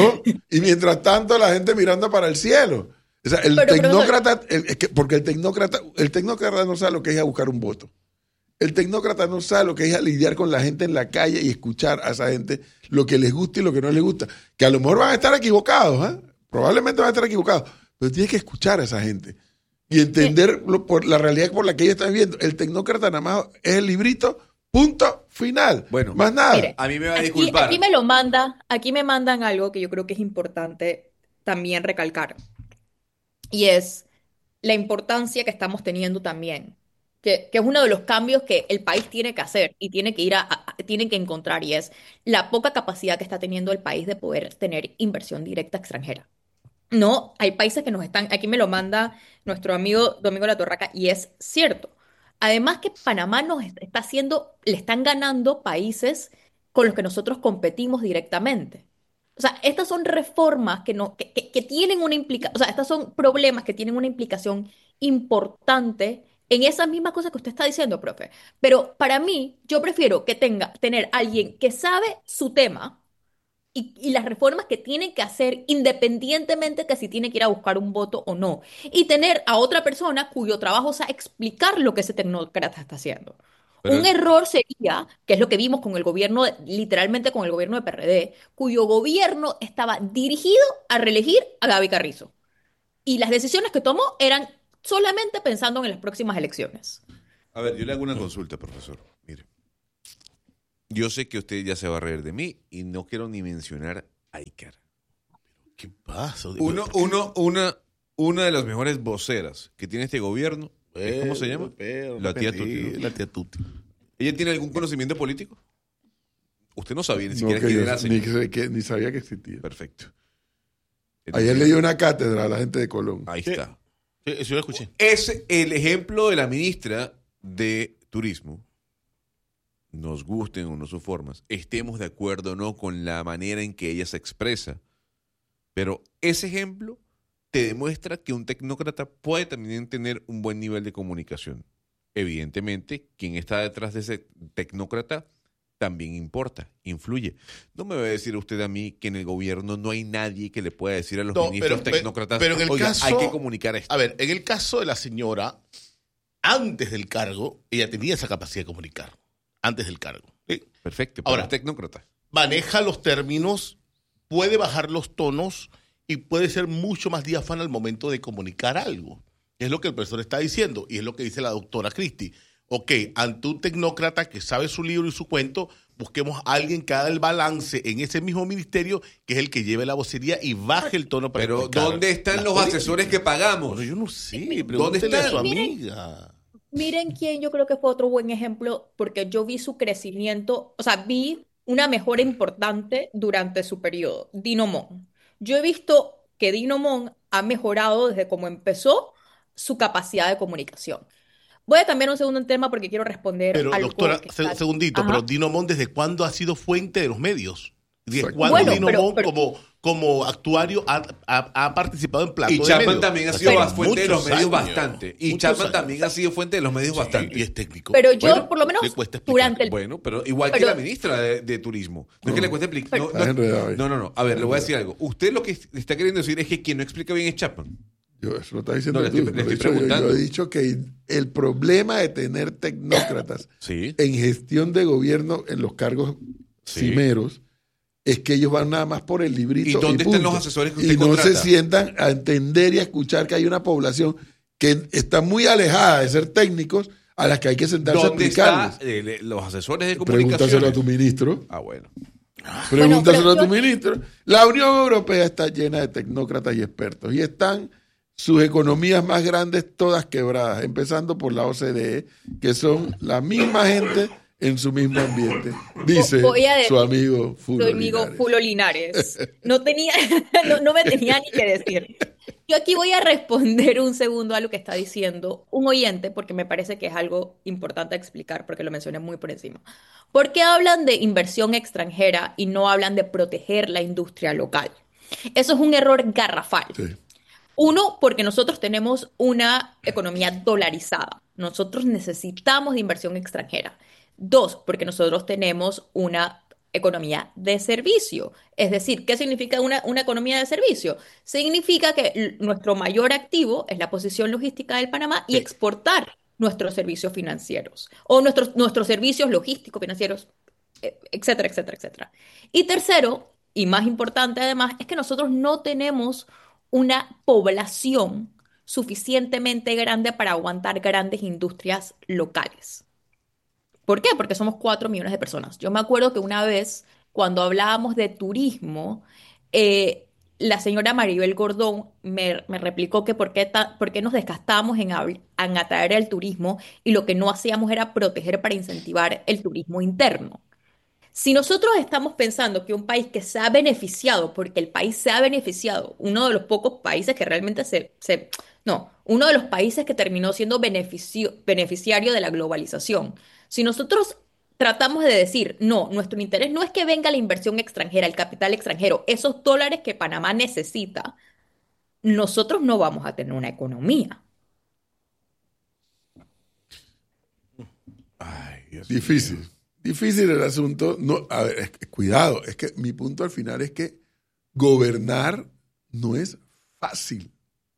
tanto la gente mirando para el cielo. O sea, el Pero, tecnócrata, porque el tecnócrata no sabe lo que es ir a buscar un voto. El tecnócrata no sabe lo que es lidiar con la gente en la calle y escuchar a esa gente lo que les gusta y lo que no les gusta. Que a lo mejor van a estar equivocados, ¿eh? Probablemente van a estar equivocados, pero tienes que escuchar a esa gente y entender por la realidad por la que ellos están viviendo. El tecnócrata nada más es el librito, punto final. Bueno, más nada. Mire, a mí me va a disculpar. aquí me mandan algo que yo creo que es importante también recalcar. Y es la importancia que estamos teniendo también, que es uno de los cambios que el país tiene que hacer y tiene que tiene que encontrar, y es la poca capacidad que está teniendo el país de poder tener inversión directa extranjera. No, hay países que nos están, aquí me lo manda nuestro amigo Domingo La Torraca, y es cierto. Además que Panamá está haciendo, le están ganando países con los que nosotros competimos directamente. O sea, estas son reformas que, no, que tienen una implicación, o sea, estos son problemas que tienen una implicación importante en esas mismas cosas que usted está diciendo, profe. Pero para mí, yo prefiero que tener alguien que sabe su tema y las reformas que tienen que hacer independientemente que si tiene que ir a buscar un voto o no. Y tener a otra persona cuyo trabajo sea explicar lo que ese tecnócrata está haciendo. Pero Un error sería, que es lo que vimos con el gobierno, literalmente con el gobierno de PRD, cuyo gobierno estaba dirigido a reelegir a Gaby Carrizo. Y las decisiones que tomó eran solamente pensando en las próximas elecciones. a ver, yo le hago una consulta, profesor. Mire, yo sé que usted ya se va a reír de mí y no quiero ni mencionar a Iker. ¿Qué pasa? Una de las mejores voceras que tiene este gobierno, ¿cómo se llama? La tía Tuti, ¿no? La tía Tuti. ¿Ella tiene algún conocimiento político? Usted no sabía ni No, siquiera que quién yo era la señora. ni sabía que existía. Perfecto. Ayer le dio una cátedra a la gente de Colón. Ahí Sí. está. Eso yo lo escuché. Es el ejemplo de la ministra de Turismo. Nos gusten o no sus formas, estemos de acuerdo o no con la manera en que ella se expresa. Pero ese ejemplo te demuestra que un tecnócrata puede también tener un buen nivel de comunicación. Evidentemente, quien está detrás de ese tecnócrata también importa, influye. No me va a decir usted a mí que en el gobierno no hay nadie que le pueda decir a los No, ministros pero- tecnócratas, pero en el "Oiga, caso- hay que comunicar esto". A ver, en el caso de la señora, antes del cargo, ella tenía esa capacidad de comunicar. Antes del cargo. ¿Sí? Perfecto, pero Ahora, es tecnócrata. Maneja los términos, puede bajar los tonos y puede ser mucho más diáfana al momento de comunicar algo. Es lo que el profesor está diciendo y es lo que dice la doctora Cristi. Ok, ante un tecnócrata que sabe su libro y su cuento, busquemos a alguien que haga el balance en ese mismo ministerio, que es el que lleve la vocería y baje el tono para Pero explicar ¿dónde están las los políticas. asesores que pagamos? Bueno, yo no sé, ¿Dónde pregúntele a están? su Miren, amiga. Miren quién yo creo que fue otro buen ejemplo, porque yo vi su crecimiento, o sea, vi una mejora importante durante su periodo, Dino Mon. Yo he visto que Dino Mon ha mejorado desde cómo empezó su capacidad de comunicación. Voy a cambiar un segundo tema porque quiero responder Pero, algo doctora, que está... segundito, pero Ajá. Dino Mon, ¿desde cuándo ha sido fuente de los medios? ¿Desde Exacto. cuándo Bueno, Dino pero- Mon pero- como actuario ha participado en plato Y de Chapman medios? también ha Hace sido fuente de los muchos medios años, bastante. Y muchos Chapman años. también ha sido fuente de los medios bastante. Y es técnico. Pero yo, Bueno, por lo menos, le cuesta explicar. durante el... Bueno, pero igual que Pero- la ministra de Turismo. No es que le cueste explicar. Pero- Estás enredado ahí. No. A ver, le voy a decir algo. Usted lo que está queriendo decir es que quien no explica bien es Chapman. Yo, eso lo está diciendo No, le tú. estoy lo he dicho yo. preguntando. Yo he dicho que el problema de tener tecnócratas Sí. en gestión de gobierno en los cargos Sí. cimeros es que ellos van nada más por el librito. ¿Y dónde están punto. los asesores que usted Y no contrata? se sientan a entender y a escuchar que hay una población que está muy alejada de ser técnicos a las que hay que sentarse a ¿Dónde están explicarles. los asesores de Pregúntaselo a comunicación? tu ministro. Ah, bueno. Pregúntaselo pero a tu yo- ministro. La Unión Europea está llena de tecnócratas y expertos y están sus economías más grandes todas quebradas, empezando por la OCDE, que son la misma gente en su mismo ambiente, dice Voy a decir- su amigo Fulvio Su amigo Linares. Fulo Linares. No tenía, no me tenía ni que decir. Yo aquí voy a responder un segundo a lo que está diciendo un oyente, porque me parece que es algo importante explicar, porque lo mencioné muy por encima. ¿Por qué hablan de inversión extranjera y no hablan de proteger la industria local? Eso es un error garrafal. Sí. Uno, porque nosotros tenemos una economía dolarizada. Nosotros necesitamos de inversión extranjera. Dos, porque nosotros tenemos una economía de servicio. Es decir, ¿qué significa una economía de servicio? Significa que nuestro mayor activo es la posición logística del Panamá y exportar nuestros servicios financieros o nuestros servicios logísticos financieros, etcétera, etcétera, etcétera. Y tercero, y más importante además, es que nosotros no tenemos una población suficientemente grande para aguantar grandes industrias locales. ¿Por qué? Porque somos 4 millones de personas. Yo me acuerdo que una vez, cuando hablábamos de turismo, la señora Maribel Gordón me replicó que por qué nos desgastábamos en atraer el turismo y lo que no hacíamos era proteger para incentivar el turismo interno. Si nosotros estamos pensando que un país que se ha beneficiado, porque el país se ha beneficiado, uno de los pocos países que realmente no, uno de los países que terminó siendo beneficiario de la globalización. Si nosotros tratamos de decir, no, nuestro interés no es que venga la inversión extranjera, el capital extranjero, esos dólares que Panamá necesita, nosotros no vamos a tener una economía. Ay, Dios Difícil, mío. difícil el asunto. No, a ver, cuidado, es que mi punto al final es que gobernar no es fácil.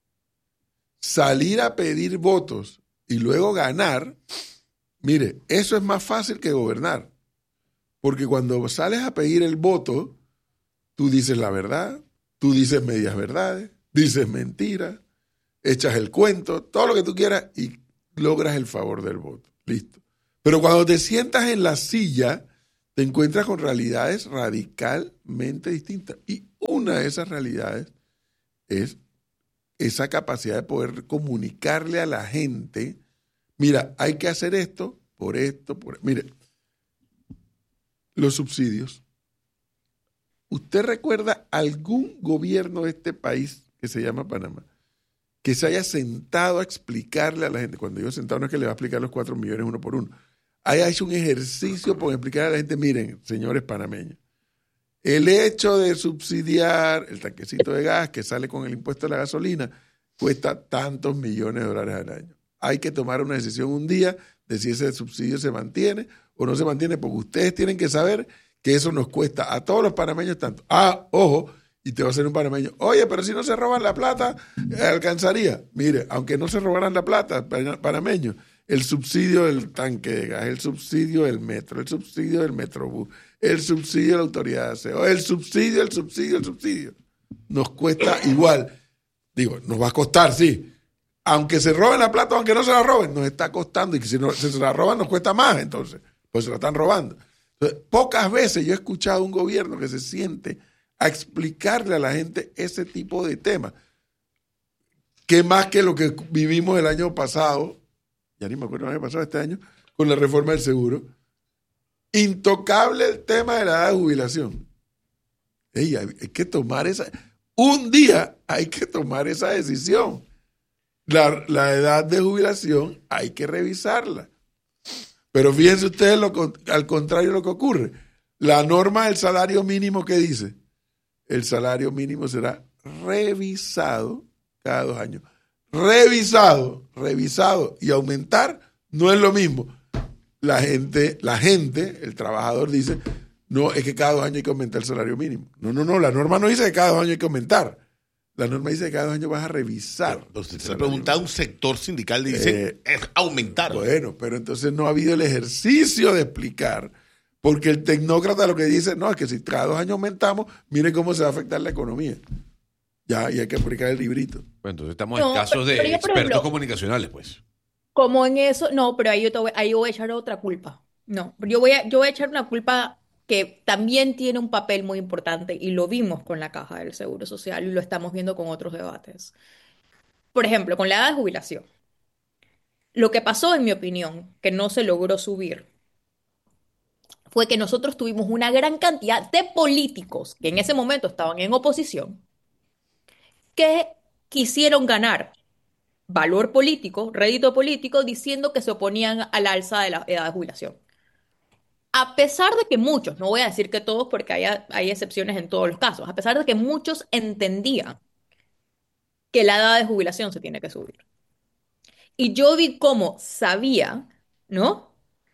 Salir a pedir votos y luego ganar, mire, eso es más fácil que gobernar. Porque cuando sales a pedir el voto, tú dices la verdad, tú dices medias verdades, dices mentiras, echas el cuento, todo lo que tú quieras y logras el favor del voto. Listo. Pero cuando te sientas en la silla, te encuentras con realidades radicalmente distintas. Y una de esas realidades es esa capacidad de poder comunicarle a la gente, mira, hay que hacer esto, por esto, por... Mire, los subsidios. ¿Usted recuerda algún gobierno de este país que se llama Panamá que se haya sentado a explicarle a la gente? Cuando digo sentado no es que le va a explicar los 4 millones uno por uno. Haya hecho un ejercicio por explicar a la gente, miren, señores panameños, el hecho de subsidiar el tanquecito de gas que sale con el impuesto a la gasolina cuesta tantos millones de dólares al año. Hay que tomar una decisión un día de si ese subsidio se mantiene o no se mantiene, porque ustedes tienen que saber que eso nos cuesta a todos los panameños tanto. Ah, ojo, y te va a hacer un panameño, oye, pero si no se roban la plata, alcanzaría. Mire, aunque no se robaran la plata, panameños, el subsidio del tanque de gas, el subsidio del metro, el subsidio del metrobús, el subsidio de la autoridad de aseo, el subsidio, nos cuesta igual. Digo, nos va a costar, sí. Aunque se roben la plata, aunque no se la roben, nos está costando. Y que si se la roban, nos cuesta más, entonces. Pues se la están robando. Entonces, pocas veces yo he escuchado a un gobierno que se siente a explicarle a la gente ese tipo de temas. Que más que lo que vivimos el año pasado, ya ni me acuerdo el año pasado, este año, con la reforma del seguro. Intocable el tema de la edad de jubilación. Hay que tomar un día hay que tomar esa decisión. La edad de jubilación hay que revisarla. Pero fíjense ustedes al contrario lo que ocurre. La norma del salario mínimo, ¿qué dice? El salario mínimo será revisado cada 2 años. Revisado. Y aumentar no es lo mismo. La gente, el trabajador dice, no, es que cada 2 años hay que aumentar el salario mínimo. No, la norma no dice que cada 2 años hay que aumentar. La norma dice que cada 2 años vas a revisar. Entonces, se ha preguntado a un sector sindical y dice, es aumentar. Bueno, pero entonces no ha habido el ejercicio de explicar, porque el tecnócrata lo que dice, no, es que si cada 2 años aumentamos, miren cómo se va a afectar la economía. Ya, y hay que aplicar el librito. Bueno, entonces estamos en casos de pero yo, por expertos ejemplo, comunicacionales, pues. como en eso, no, pero ahí voy a echar otra culpa. No, yo voy a echar una culpa que también tiene un papel muy importante y lo vimos con la Caja del Seguro Social y lo estamos viendo con otros debates. Por ejemplo, con la edad de jubilación. Lo que pasó, en mi opinión, que no se logró subir, fue que nosotros tuvimos una gran cantidad de políticos que en ese momento estaban en oposición, que quisieron ganar valor político, rédito político, diciendo que se oponían al alza de la edad de jubilación. A pesar de que muchos, no voy a decir que todos porque hay excepciones en todos los casos, a pesar de que muchos entendían que la edad de jubilación se tiene que subir. Y yo vi cómo sabían, ¿no?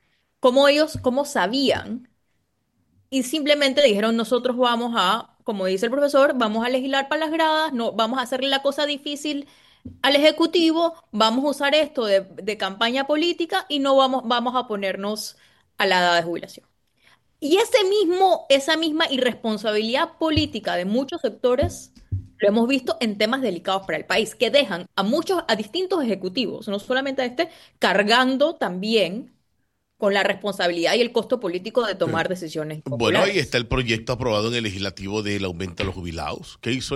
Cómo sabían y simplemente dijeron, nosotros vamos a, como dice el profesor, vamos a legislar para las gradas, no, vamos a hacerle la cosa difícil al Ejecutivo, vamos a usar esto de campaña política y no vamos a ponernos a la edad de jubilación. Y esa misma irresponsabilidad política de muchos sectores lo hemos visto en temas delicados para el país, que dejan a distintos ejecutivos, no solamente a este, cargando también con la responsabilidad y el costo político de tomar decisiones Bueno, ahí impopulares. está el proyecto aprobado en el legislativo del aumento a los jubilados. ¿Qué hizo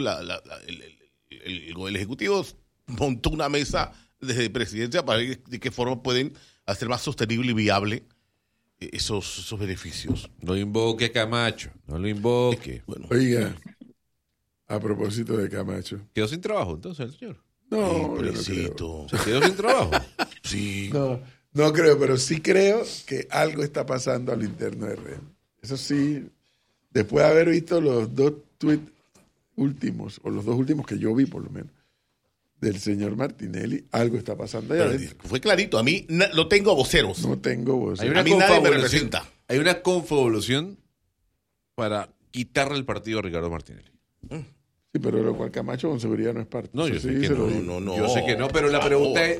el Ejecutivo? Montó una mesa de presidencia para ver de qué forma pueden hacer más sostenible y viable esos beneficios. No invoque Camacho, no lo invoque. Bueno, Oiga, a propósito de Camacho. ¿Quedó sin trabajo entonces el señor? No, yo no creo. pobrecito. ¿Se quedó sin trabajo? Sí. No creo, pero sí creo que algo está pasando al interno de REN. Eso sí, después de haber visto los 2 tweets últimos, o los 2 últimos que yo vi por lo menos, del señor Martinelli, algo está pasando allá Pero adentro. fue clarito. A mí lo tengo a voceros. No tengo voz. Hay una A mí nadie me confabulación. representa. Hay una confabulación para quitarle el partido a Ricardo Martinelli. Sí, pero lo cual Camacho con seguridad no es parte. No, yo Eso sé sí que se lo no, digo. Yo sé que no, pero la Por pregunta favor. es,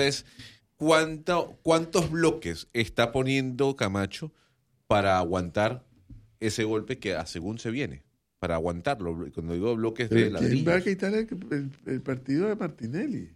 ¿cuántos bloques está poniendo Camacho para aguantar ese golpe que según se viene? Para aguantarlo. Cuando digo bloques de ¿Quién va a ladrillos. quitar el partido de Martinelli?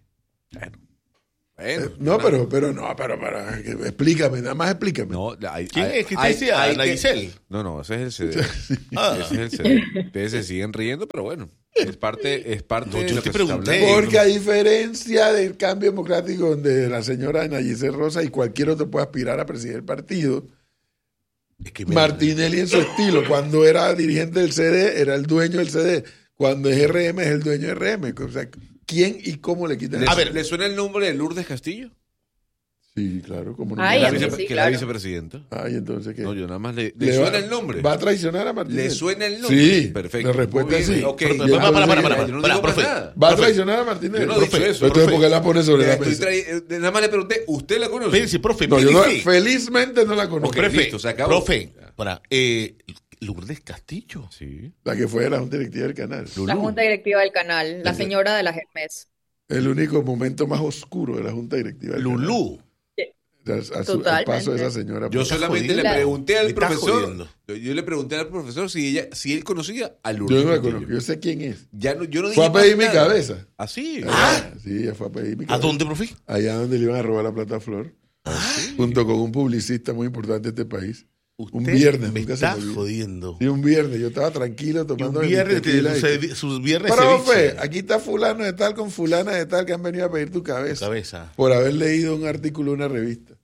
Bueno, No, pero explícame, nada más explícame. No, ¿Quién es que te decía? hay ¿La que- Giselle? No, ese es el CD. Ah. Ese es el CD. Ustedes se siguen riendo, pero bueno, es parte No, de yo lo te que se está pregunté. hablando. Porque a diferencia del cambio democrático donde la señora Ana Giselle Rosa y cualquier otro puede aspirar a presidir el partido, Es que Martinelli en su estilo, cuando era dirigente del CD, era el dueño del CD. Cuando es RM, es el dueño de RM. O sea, ¿quién y cómo le quitan ¿Le, eso? A ver. ¿Le suena el nombre de Lourdes Castillo? Sí, claro, como no. Ay, Que a la, mí vice- sí, que la claro. vicepresidenta. Ay, entonces, ¿qué? No, yo nada más le ¿Le suena va- el nombre. ¿Va a traicionar a Martinelli? ¿Le suena el nombre? Sí, Perfecto. la respuesta Muy bien. sí. Ok, Pero, yo- para, yo no para, digo más profe. nada. ¿Va a Profe, traicionar a Martinelli? Yo no he dicho Profe, eso. Entonces, profe. ¿por qué la pone sobre la Estoy mesa? nada más le pregunté, ¿usted la conoce? Espérense, profe. No, me yo no, dice- felizmente no la conozco. Ok, profe, listo, se acabó. profe, Ya. para, Lourdes Castillo. Sí. La que fue de la Junta Directiva del canal. La junta directiva del canal, la señora de las Hermes. El único momento más oscuro de la Junta Directiva del Lulú. canal. Al Totalmente. paso de esa señora. Yo pues. solamente jodiendo. le pregunté Me al está profesor. jodiendo. Yo le pregunté al profesor si él conocía a Lourdes Yo no la Castillo. conozco, yo sé quién es. Yo no Fue dije a pedir más mi nada. cabeza. ¿Ah, sí? Sí, ella fue a pedir mi ¿A cabeza. dónde, profe? Allá donde le iban a robar la plata a Flor. Junto con un publicista muy importante de este país. Un Usted viernes, me nunca se está me olvida. jodiendo. Sí, un viernes. Yo estaba tranquilo Y un tomando mi viernes, tequila y- sus viernes Profe, ceviche. aquí está fulano de tal con fulana de tal que han venido a pedir tu cabeza. Cabeza. Por haber leído un artículo de una revista.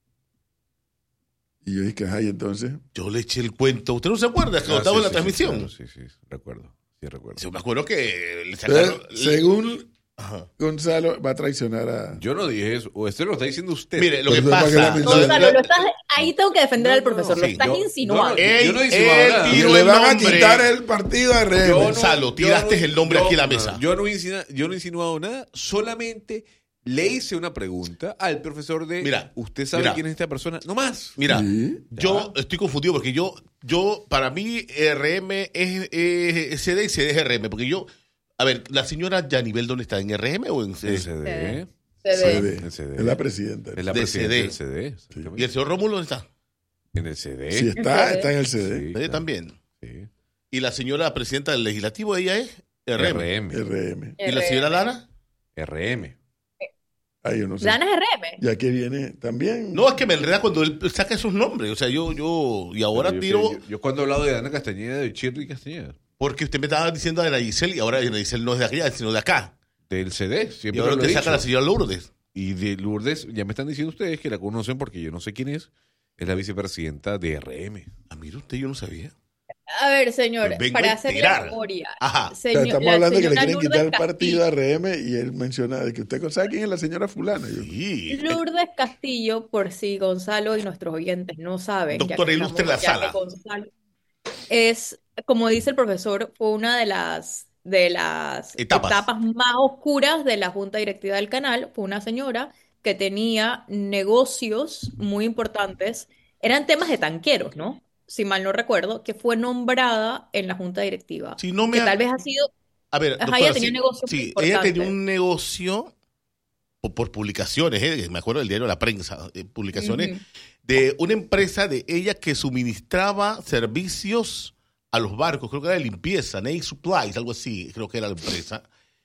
Y yo dije, ay, entonces. Yo le eché el cuento. ¿Usted no se acuerda que Ah, estaba sí, en la sí, transmisión? claro, sí, recuerdo. Sí, recuerdo. Yo me acuerdo que le sacaron. Según Ajá. Gonzalo, va a traicionar a. Yo no dije eso. O esto lo está diciendo usted. Mire, lo que Pero ¿para qué la pasa. menciona? Gonzalo, ahí tengo que defender al profesor, lo sí, estás yo- insinuando. no, Ey, yo no he insinuado él nada. Y tiró le el van a nombre. quitar el partido a RM. Yo no- Gonzalo, tiraste el nombre aquí en la mesa. Yo no he insinuado nada. Solamente le hice una pregunta al profesor de. Mira, ¿usted sabe mira. quién es esta persona? No más. Mira, Sí. yo estoy confundido porque para mí, RM es CD y CD es RM. Porque a ver, la señora Yanibel, ¿dónde está? ¿En RM o en El CD? CD. CD. El CD. Es la presidenta. Es la De presidenta CD. del CD. exactamente. ¿Y el señor Rómulo dónde está? En el CD. Si está en el CD. Sí, CD claro. también. Sí. Y la señora presidenta del legislativo, ella es RM. RM. RM. ¿Y la señora Lana? RM. Ay, yo no sé. Lana es RM. Ya que viene también. No, es que me enreda cuando él saca esos nombres. O sea, y ahora Yo- tiro, yo cuando he hablado de Ana Castañeda, de Shirley Castañeda. porque usted me estaba diciendo de Ana Giselle y ahora Ana Giselle no es de allá, sino de acá. Del CD. Y Siempre ahora lo he te saca dicho. la señora Lourdes. Y de Lourdes, ya me están diciendo ustedes que la conocen porque yo no sé quién es. Es la vicepresidenta de RM. Ah, mira usted, yo no sabía. A ver, señor, Pues vengo para a hacer la enterar. memoria. Ajá. O sea, estamos la hablando de que le señora quieren quitar el Lourdes partido a RM y él menciona de que usted sabe quién es la señora fulana. Yo, Sí. Lourdes Castillo, por si Gonzalo y nuestros oyentes no saben, ya Doctora que ilustre en la estamos- ya sala. que Gonzalo es, como dice el profesor, fue una de las Etapas. más oscuras de la junta directiva del canal. Fue una señora que tenía negocios muy importantes. Eran temas de tanqueros, ¿no? Si mal no recuerdo, que fue nombrada en la junta directiva. Si no me que ha- tal vez ha sido A ver, Ajá, doctora, ella tenía un negocio muy sí, ella tenía importante. un negocio por publicaciones, me acuerdo del diario La Prensa, publicaciones Ujú. de una empresa de ella que suministraba servicios a los barcos, creo que era de limpieza, Navy Supplies, algo así, creo que era la empresa.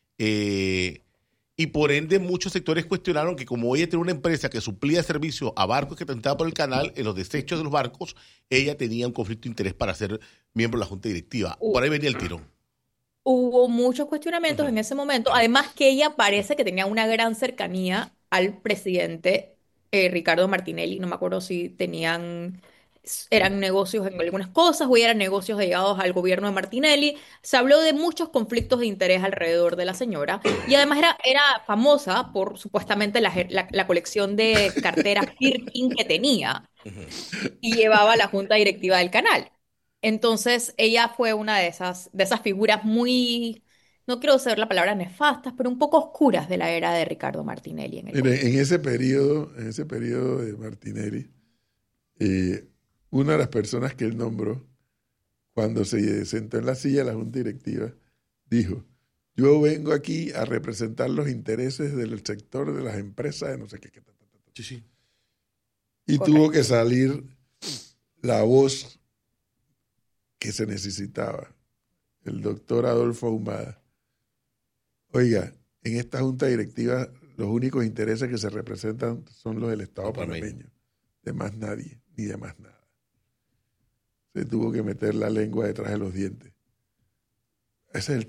Y por ende muchos sectores cuestionaron que como ella tenía una empresa que suplía servicios a barcos que transitaban por el canal, en los desechos de los barcos, ella tenía un conflicto de interés para ser miembro de la junta directiva. Por ahí venía el tirón. Hubo muchos cuestionamientos en ese momento, además que ella parece que tenía una gran cercanía al presidente Ricardo Martinelli, no me acuerdo si eran negocios en algunas cosas o eran negocios ligados al gobierno de Martinelli. Se habló de muchos conflictos de interés alrededor de la señora y además era famosa por supuestamente la colección de carteras Birkin que tenía y llevaba a la junta directiva del canal. Entonces, ella fue una de esas figuras muy, no quiero usar la palabra nefastas, pero un poco oscuras de la era de Ricardo Martinelli en el mire, gobierno. en ese periodo de Martinelli, una de las personas que él nombró, cuando se sentó en la silla de la junta directiva, dijo, yo vengo aquí a representar los intereses del sector de las empresas de no sé qué. Sí, sí. Y Correcto. tuvo que salir la voz que se necesitaba, el doctor Adolfo Ahumada. Oiga, en esta junta directiva los únicos intereses que se representan son los del Estado panameño, de más nadie, ni de más nada. Se tuvo que meter la lengua detrás de los dientes. Ese es el